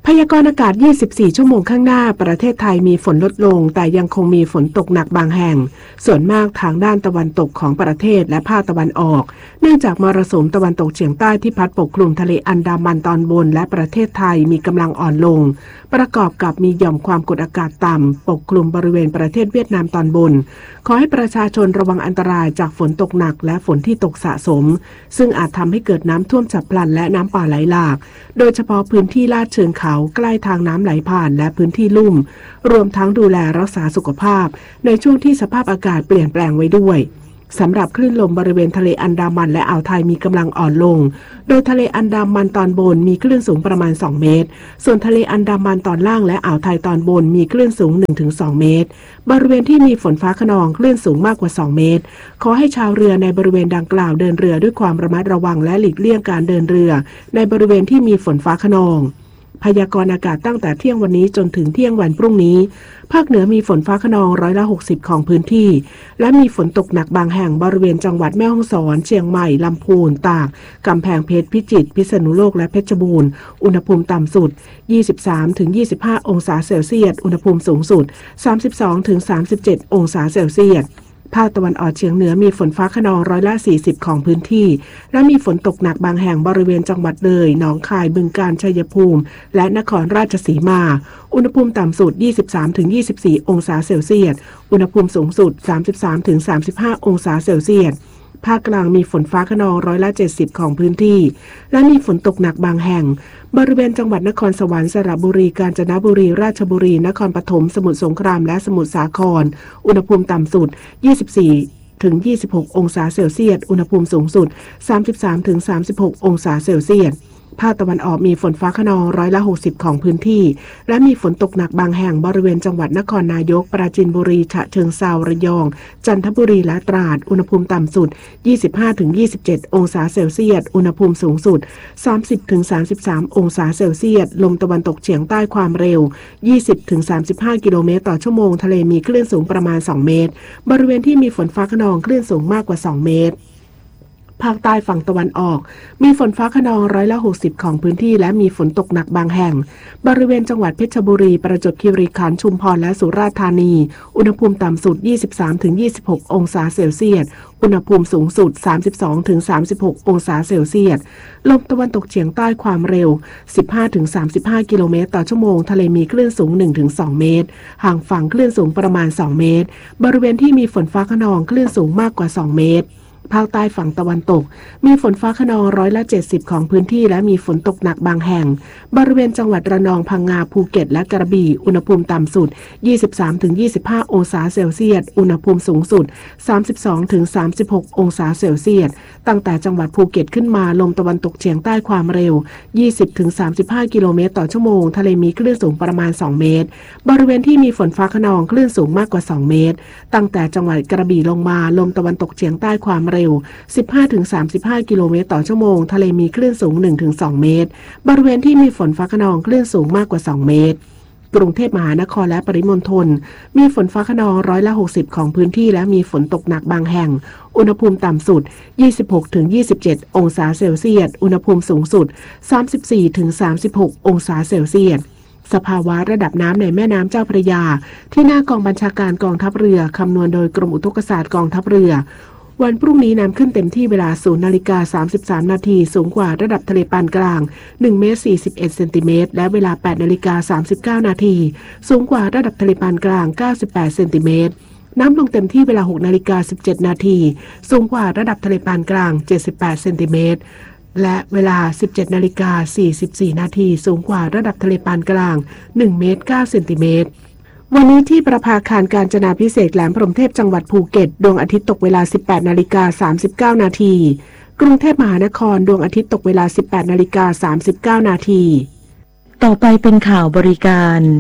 Speaker 3: พยากรณ์อากาศ ยี่สิบสี่ ชั่วโมงข้างหน้าประเทศไทยมีฝนลดลงแต่ยังคงมีฝนตกหนักบางแห่งส่วนมากทางด้านตะวันตกของประเทศและภาคตะวันออกเนื่องจากมรสุมตะวันตกเฉียงใต้ที่พัดปกคลุมทะเลอันดามันตอนบนและประเทศไทยมีกำลังอ่อนลงประกอบกับมีหย่อมความกดอากาศต่ำปกคลุมบริเวณประเทศเวียดนามตอนบนขอให้ประชาชนระวังอันตรายจากฝนตกหนักและฝนที่ตกสะสมซึ่งอาจทำให้เกิดน้ำท่วมฉับพลันและน้ำป่าไหลหลากโดยเฉพาะพื้นที่ลาดเชิงเขาใกล้ทางน้ำไหลผ่านและพื้นที่ลุ่มรวมทั้งดูแลรักษาสุขภาพในช่วงที่สภาพอากาศเปลี่ยนแปลงไว้ด้วยสำหรับคลื่นลมบริเวณทะเลอันดามันและอ่าวไทยมีกำลังอ่อนลงโดยทะเลอันดามันตอนบนมีคลื่นสูงประมาณสองเมตรส่วนทะเลอันดามันตอนล่างและอ่าวไทยตอนบนมีคลื่นสูง หนึ่งถึงสอง เมตรบริเวณที่มีฝนฟ้าคะนองคลื่นสูงมากกว่าสองเมตรขอให้ชาวเรือในบริเวณดังกล่าวเดินเรือด้วยความระมัดระวังและหลีกเลี่ยงการเดินเรือในบริเวณที่มีฝนฟ้าคะนองพยากรณ์อากาศตั้งแต่เที่ยงวันนี้จนถึงเที่ยงวันพรุ่งนี้ภาคเหนือมีฝนฟ้าคะนองร้อยละหกสิบของพื้นที่และมีฝนตกหนักบางแห่งบริเวณจังหวัดแม่ฮ่องสอนเชียงใหม่ลำพูนตากกำแพงเพชรพิจิตรพิษณุโลกและเพชรบูรณ์อุณหภูมิต่ำสุด ยี่สิบสามถึงยี่สิบห้า องศาเซลเซียสอุณหภูมิสูงสุด สามสิบสองถึงสามสิบเจ็ด องศาเซลเซียสภาคตะวันออกเฉียงเหนือมีฝนฟ้าคะนองร้อยละสี่สิบของพื้นที่และมีฝนตกหนักบางแห่งบริเวณจังหวัดเลยหนองคายบึงกาฬชัยภูมิและนครราชสีมาอุณหภูมิต่ำสุด ยี่สิบสามถึงยี่สิบสี่ องศาเซลเซียสอุณหภูมิสูงสุด สามสิบสามถึงสามสิบห้า องศาเซลเซียสภาคกลางมีฝนฟ้าคะนองร้อยละเจ็ดสิบของพื้นที่และมีฝนตกหนักบางแห่งบริเวณจังหวัดนครสวรรค์สระบุรีกาญจนบุรีราชบุรีนครปฐมสมุทรสงครามและสมุทรสาครอุณหภูมิต่ำสุด ยี่สิบสี่ถึงยี่สิบหก องศาเซลเซียสอุณหภูมิสูงสุด สามสิบสามถึงสามสิบหก องศาเซลเซียสภาคตะวันออกมีฝนฟ้าคะนองร้อยละหกสิบของพื้นที่และมีฝนตกหนักบางแห่งบริเวณจังหวัดนครนายกปราจีนบุรีฉะเชิงเทราระยองจันทบุรีและตราดอุณหภูมิต่ำสุด ยี่สิบห้าถึงยี่สิบเจ็ด องศาเซลเซียสอุณหภูมิสูงสุด สามสิบถึงสามสิบสาม องศาเซลเซียสลมตะวันตกเฉียงใต้ความเร็ว ยี่สิบถึงสามสิบห้า กิโลเมตรต่อชั่วโมงทะเลมีคลื่นสูงประมาณสองเมตรบริเวณที่มีฝนฟ้าคะนองคลื่นสูงมากกว่าสองเมตรภาคใต้ฝั่งตะวันออกมีฝนฟ้าคะนองร้อยละหกสิบของพื้นที่และมีฝนตกหนักบางแห่งบริเวณจังหวัดเพชรบุรีประจวบคีรีขันธ์ชุมพรและสุราษฎร์ธานีอุณหภูมิต่ำสุด ยี่สิบสามถึงยี่สิบหก องศาเซลเซียสอุณหภูมิสูงสุด สามสิบสองถึงสามสิบหก องศาเซลเซียสลมตะวันตกเฉียงใต้ความเร็ว สิบห้าถึงสามสิบห้า กิโลเมตรต่อชั่วโมงทะเลมีคลื่นสูง หนึ่งถึงสอง เมตรห่างฝั่งคลื่นสูงประมาณสองเมตรบริเวณที่มีฝนฟ้าคะนองคลื่นสูงมากกว่าสองเมตรภาคใต้ฝั่งตะวันตกมีฝนฟ้าคะนองร้อยละเจ็ดสิบของพื้นที่และมีฝนตกหนักบางแห่งบริเวณจังหวัดระนองพังงาภูเก็ตและกระบี่อุณหภูมิต่ำสุด ยี่สิบสามถึงยี่สิบห้า องศาเซลเซียสอุณหภูมิสูงสุด สามสิบสองถึงสามสิบหก องศาเซลเซียสตั้งแต่จังหวัดภูเก็ตขึ้นมาลมตะวันตกเฉียงใต้ความเร็ว ยี่สิบถึงสามสิบห้า กิโลเมตรต่อชั่วโมงทะเลมีคลื่นสูงประมาณสองเมตรบริเวณที่มีฝนฟ้าคะนองคลื่นสูงมากกว่าสองเมตรตั้งแต่จังหวัดกระบี่ลงมาลมตะวันตกเฉียงใต้ความเร็วสิบห้าถึงสามสิบห้า กิโลเมตรต่อชั่วโมงทะเลมีคลื่นสูง หนึ่งถึงสอง เมตรบริเวณที่มีฝนฟ้าคะนองคลื่นสูงมากกว่าสองเมตรกรุงเทพมหานครและปริมณฑลมีฝนฟ้าคะนองร้อยละหกสิบของพื้นที่และมีฝนตกหนักบางแห่งอุณหภูมิต่ำสุด ยี่สิบหกถึงยี่สิบเจ็ด องศาเซลเซียสอุณหภูมิสูงสุด สามสิบสี่ถึงสามสิบหก องศาเซลเซียสสภาวะระดับน้ำในแม่น้ำเจ้าพระยาที่หน้ากองบัญชาการกองทัพเรือคำนวณโดยกรมอุทกศาสตร์กองทัพเรือวันพรุ่งนี้น้ำขึ้นเต็มที่เวลา ศูนย์นาฬิกาสามสิบสาม นาทีสูงกว่าระดับทะเลปานกลาง หนึ่งเมตรสี่สิบเอ็ด เซนติเมตรและเวลา แปดนาฬิกาสามสิบเก้า นาทีสูงกว่าระดับทะเลปานกลาง เก้าสิบแปด เซนติเมตรน้ำลงเต็มที่เวลา หกนาฬิกาสิบเจ็ด นาทีสูงกว่าระดับทะเลปานกลาง เจ็ดสิบแปด เซนติเมตรและเวลา สิบเจ็ดนาฬิกาสี่สิบสี่ นาทีสูงกว่าระดับทะเลปานกลาง หนึ่งเมตรเก้า เซนติเมตรวันนี้ที่ประภาคารกาญจนาภิเษกแหลมพรหมเทพจังหวัดภูเก็ตดวงอาทิตย์ตกเวลา สิบแปดนาฬิกาสามสิบเก้า นาทีกรุงเทพมหานครดวงอาทิตย์ตกเวลา สิบแปดนาฬิกาสามสิบเก้า นาทีต่อไปเป็นข่าวบริการ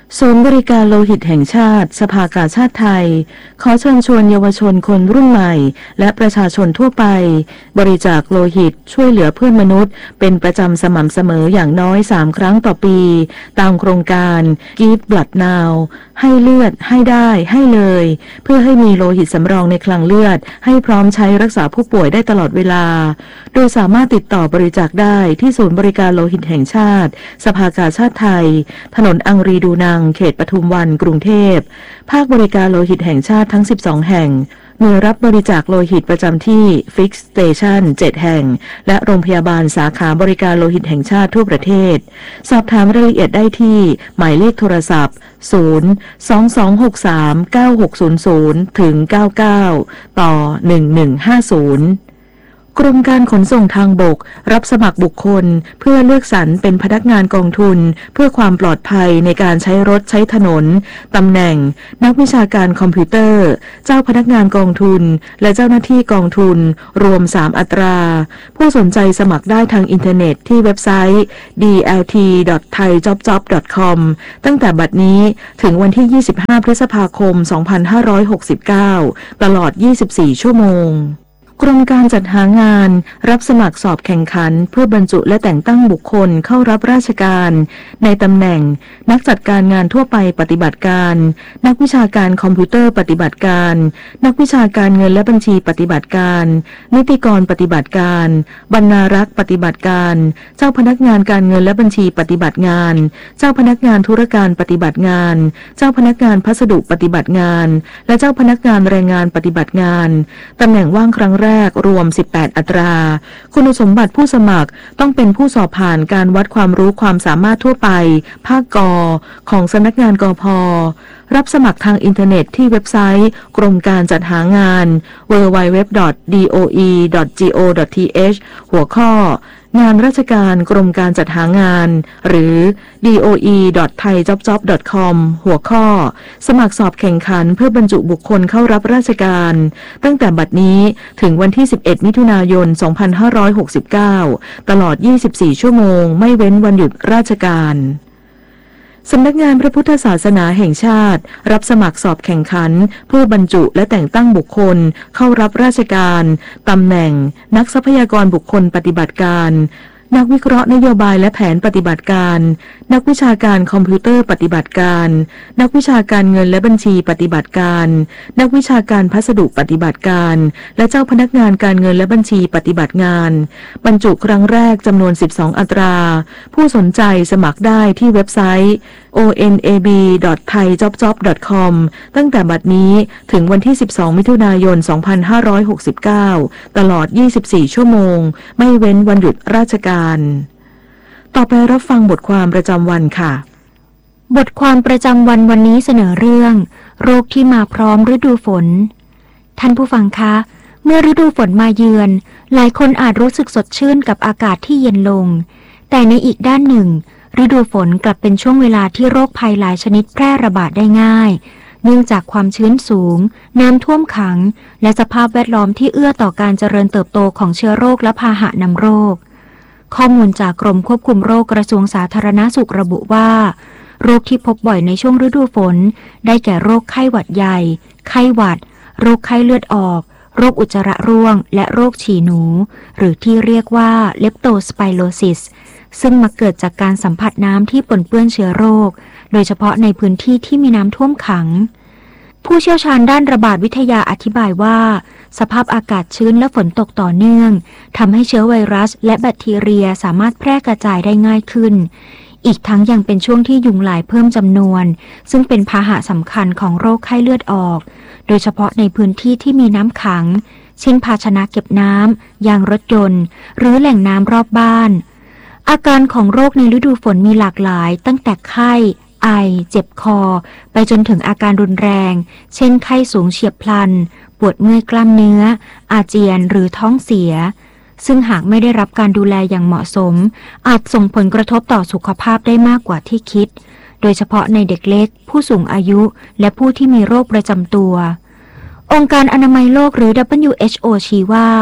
Speaker 21: ศูนย์บริการโลหิตแห่งชาติสภากาชาดไทยขอเชิญชวนเยาวชนคนรุ่นใหม่และประชาชนทั่วไปบริจาคโลหิตช่วยเหลือเพื่อนมนุษย์เป็นประจำสม่ำเสมออย่างน้อยสามครั้งต่อปีตามโครงการ Give Blood Now ให้เลือดให้ได้ให้เลยเพื่อให้มีโลหิตสำรองในคลังเลือดให้พร้อมใช้รักษาผู้ป่วยได้ตลอดเวลาโดยสามารถติดต่อบริจาคได้ที่ศูนย์บริการโลหิตแห่งชาติสภากาชาดไทยถนนอังรีดูนังเขตปทุมวันกรุงเทพภาคบริการโลหิตแห่งชาติทั้งสิบสองแห่งหน่วยรับบริจาคโลหิตประจำที่ Fix Station เจ็ดแห่งและโรงพยาบาลสาขาบริการโลหิตแห่งชาติทั่วประเทศสอบถามรายละเอียดได้ที่หมายเลขโทรศัพท์ศูนย์ สอง สอง หก สาม เก้า หก ศูนย์ ศูนย์ ถึง เก้า เก้า ต่อ หนึ่ง หนึ่ง ห้า ศูนย์กรมการขนส่งทางบกรับสมัครบุคคลเพื่อเลือกสรรเป็นพนักงานกองทุนเพื่อความปลอดภัยในการใช้รถใช้ถนนตำแหน่งนักวิชาการคอมพิวเตอร์เจ้าพนักงานกองทุนและเจ้าหน้าที่กองทุนรวมสามอัตราผู้สนใจสมัครได้ทางอินเทอร์เน็ตที่เว็บไซต์ ดี แอล ที ดอท ไทย จ็อบ จ็อบ ดอท คอม ตั้งแต่บัดนี้ถึงวันที่ยี่สิบห้าพฤษภาคมสองพันห้าร้อยหกสิบเก้าตลอดยี่สิบสี่ชั่วโมงกรมการจัดหางานรับสมัครสอบแข่งขันเพื่อบรรจุและแต่งตั้งบุคคลเข้ารับราชการในตำแหน่งนักจัดการงานทั่วไปปฏิบัติการนักวิชาการคอมพิวเตอร์ปฏิบัติการนักวิชาการเงินและบัญชีปฏิบัติการนิติกรปฏิบัติการบรรณารักษ์ปฏิบัติการเจ้าพนักงานการเงินและบัญชีปฏิบัติงานเจ้าพนักงานธุรการปฏิบัติงานเจ้าพนักงานพัสดุปฏิบัติงานและเจ้าพนักงานแรงงานปฏิบัติงานตำแหน่งว่างครั้งแรกแรกรวมสิบแปดอัตราคุณสมบัติผู้สมัครต้องเป็นผู้สอบผ่านการวัดความรู้ความสามารถทั่วไปภาคกของสำนักงานกพ.รับสมัครทางอินเทอร์เน็ตที่เว็บไซต์กรมการจัดหางาน ดับเบิลยู ดับเบิลยู ดับเบิลยู ดอท ดี โอ อี ดอท จี โอ ดอท ที เอช หัวข้องานราชการกรมการจัดหางานหรือ ดี โอ อี ดอท ไทย จ็อบ จ็อบ ดอท คอม หัวข้อสมัครสอบแข่งขันเพื่อบรรจุบุคคลเข้ารับราชการตั้งแต่บัดนี้ถึงวันที่สิบเอ็ดมิถุนายนสองพันห้าร้อยหกสิบเก้าตลอดยี่สิบสี่ชั่วโมงไม่เว้นวันหยุดราชการสำนักงานพระพุทธศาสนาแห่งชาติรับสมัครสอบแข่งขันเพื่อบรรจุและแต่งตั้งบุคคลเข้ารับราชการตำแหน่งนักทรัพยากรบุคคลปฏิบัติการนักวิเคราะห์นโยบายและแผนปฏิบัติการนักวิชาการคอมพิวเตอร์ปฏิบัติการนักวิชาการเงินและบัญชีปฏิบัติการนักวิชาการพัสดุปฏิบัติการและเจ้าพนักงานการเงินและบัญชีปฏิบัติงานบรรจุครั้งแรกจำนวนสิบสองอัตราผู้สนใจสมัครได้ที่เว็บไซต์ โอ เอ็น เอ บี ดอท ไทย จ็อบ จ็อบ ดอท คอม ตั้งแต่บัดนี้ถึงวันที่สิบสองมิถุนายนสองพันห้าร้อยหกสิบเก้าตลอดยี่สิบสี่ชั่วโมงไม่เว้นวันหยุดราชการต่อไปรับฟังบทความประจำวันค่ะ
Speaker 20: บทความประจำวันวันนี้เสนอเรื่องโรคที่มาพร้อมฤดูฝนท่านผู้ฟังคะเมื่อฤดูฝนมาเยือนหลายคนอาจรู้สึกสดชื่นกับอากาศที่เย็นลงแต่ในอีกด้านหนึ่งฤดูฝนกลับเป็นช่วงเวลาที่โรคภัยหลายชนิดแพร่ระบาดได้ง่ายเนื่องจากความชื้นสูงน้ำท่วมขังและสภาพแวดล้อมที่เอื้อต่อการเจริญเติบโตของเชื้อโรคและพาหะนำโรคข้อมูลจากกรมควบคุมโรคกระทรวงสาธารณสุขระบุว่าโรคที่พบบ่อยในช่วงฤดูฝนได้แก่โรคไข้หวัดใหญ่ไข้หวัดโรคไข้เลือดออกโรคอุจจาระร่วงและโรคฉี่หนูหรือที่เรียกว่าเลปโตสไปโรซิสซึ่งมักเกิดจากการสัมผัสน้ำที่ปนเปื้อนเชื้อโรคโดยเฉพาะในพื้นที่ที่มีน้ำท่วมขังผู้เชี่ยวชาญด้านระบาดวิทยาอธิบายว่าสภาพอากาศชื้นและฝนตกต่อเนื่องทำให้เชื้อไวรัสและแบคทีเรียสามารถแพร่กระจายได้ง่ายขึ้นอีกทั้งยังเป็นช่วงที่ยุงลายเพิ่มจำนวนซึ่งเป็นพาหะสำคัญของโรคไข้เลือดออกโดยเฉพาะในพื้นที่ที่มีน้ำขังเช่นภาชนะเก็บน้ำยางรถยนต์หรือแหล่งน้ำรอบบ้านอาการของโรคในฤดูฝนมีหลากหลายตั้งแต่ไข้ไอเจ็บคอไปจนถึงอาการรุนแรงเช่นไข้สูงเฉียบพลันปวดเมื่อยกล้ามเนื้ออาเจียนหรือท้องเสียซึ่งหากไม่ได้รับการดูแลอย่างเหมาะสมอาจส่งผลกระทบต่อสุขภาพได้มากกว่าที่คิดโดยเฉพาะในเด็กเล็กผู้สูงอายุและผู้ที่มีโรคประจำตัวองค์การอนามัยโลกหรือ ดับเบิลยู เอช โอ ชี้ว่า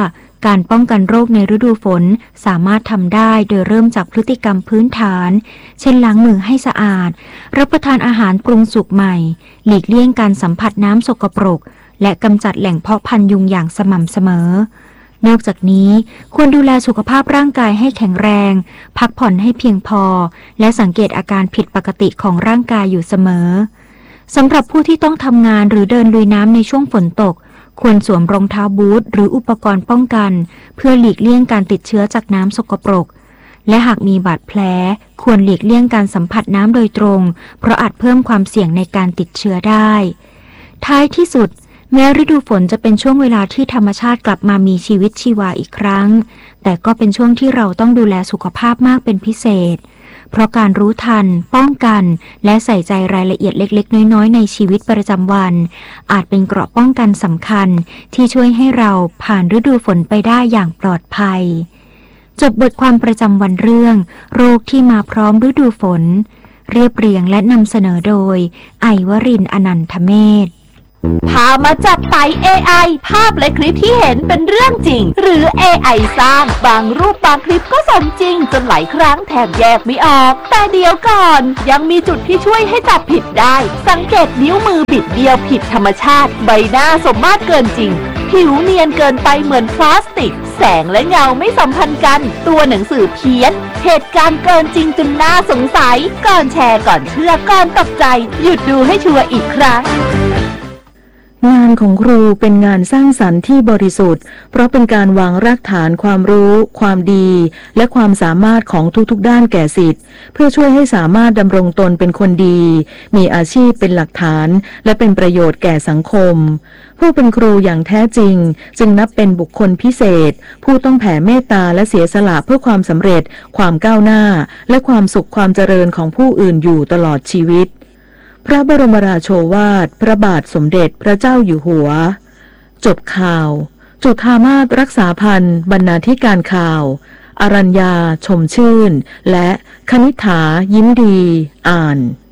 Speaker 1: การป้องกันโรคในฤดูฝนสามารถทำได้โดยเริ่มจากพฤติกรรมพื้นฐานเช่นล้างมือให้สะอาดรับประทานอาหารปรุงสุกใหม่หลีกเลี่ยงการสัมผัสน้ำสกปรกและกำจัดแหล่งเพาะพันธุ์ยุงอย่างสม่ำเสมอนอกจากนี้ควรดูแลสุขภาพร่างกายให้แข็งแรงพักผ่อนให้เพียงพอและสังเกตอาการผิดปกติของร่างกายอยู่เสมอสำหรับผู้ที่ต้องทำงานหรือเดินลุยน้ำในช่วงฝนตกควรสวมรองเท้าบูทหรืออุปกรณ์ป้องกันเพื่อหลีกเลี่ยงการติดเชื้อจากน้ำสกปรกและหากมีบาดแผลควรหลีกเลี่ยงการสัมผัสน้ำโดยตรงเพราะอาจเพิ่มความเสี่ยงในการติดเชื้อได้ท้ายที่สุดแม้ฤดูฝนจะเป็นช่วงเวลาที่ธรรมชาติกลับมามีชีวิตชีวาอีกครั้งแต่ก็เป็นช่วงที่เราต้องดูแลสุขภาพมากเป็นพิเศษเพราะการรู้ทันป้องกันและใส่ใจรายละเอียดเล็กๆน้อยๆในชีวิตประจำวันอาจเป็นเกราะป้องกันสำคัญที่ช่วยให้เราผ่านฤดูฝนไปได้อย่างปลอดภัยจบบทความประจำวันเรื่องโรคที่มาพร้อมฤดูฝนเรียบเรียงและนำเสนอโดยไอวรินทร์อนันทเมธ
Speaker 22: พามาจับไต่ เอ ไอ ภาพและคลิปที่เห็นเป็นเรื่องจริงหรือ เอ ไอ สร้างบางรูปบางคลิปก็สมจริงจนหลายครั้งแทบแยกไม่ออกแต่เดี๋ยวก่อนยังมีจุดที่ช่วยให้จับผิดได้สังเกตนิ้วมือบิดเบี้ยวผิดธรรมชาติใบหน้าสมมาตรเกินจริงผิวเนียนเกินไปเหมือนพลาสติกแสงและเงาไม่สัมพันธ์กันตัวหนังสือเพี้ยนเหตุการณ์เกินจริงจนน่าสงสัยก่อนแชร์ก่อนเชื่อก่อนตกใจหยุดดูให้ชัวร์อีกครั้ง
Speaker 21: งานของครูเป็นงานสร้างสรรค์ที่บริสุทธิ์เพราะเป็นการวางรากฐานความรู้ความดีและความสามารถของทุกๆด้านแก่ศิษย์เพื่อช่วยให้สามารถดำรงตนเป็นคนดีมีอาชีพเป็นหลักฐานและเป็นประโยชน์แก่สังคมผู้เป็นครูอย่างแท้จริงจึงนับเป็นบุคคลพิเศษผู้ต้องแผ่เมตตาและเสียสละเพื่อความสำเร็จความก้าวหน้าและความสุขความเจริญของผู้อื่นอยู่ตลอดชีวิตพระบรมราโชวาทพระบาทสมเด็จพระเจ้าอยู่หัวจบข่าวจุฑามาศรักษาพันธ์บรรณาธิการข่าวอรัญญาชมชื่นและคณิษฐายิ้มดีอ่าน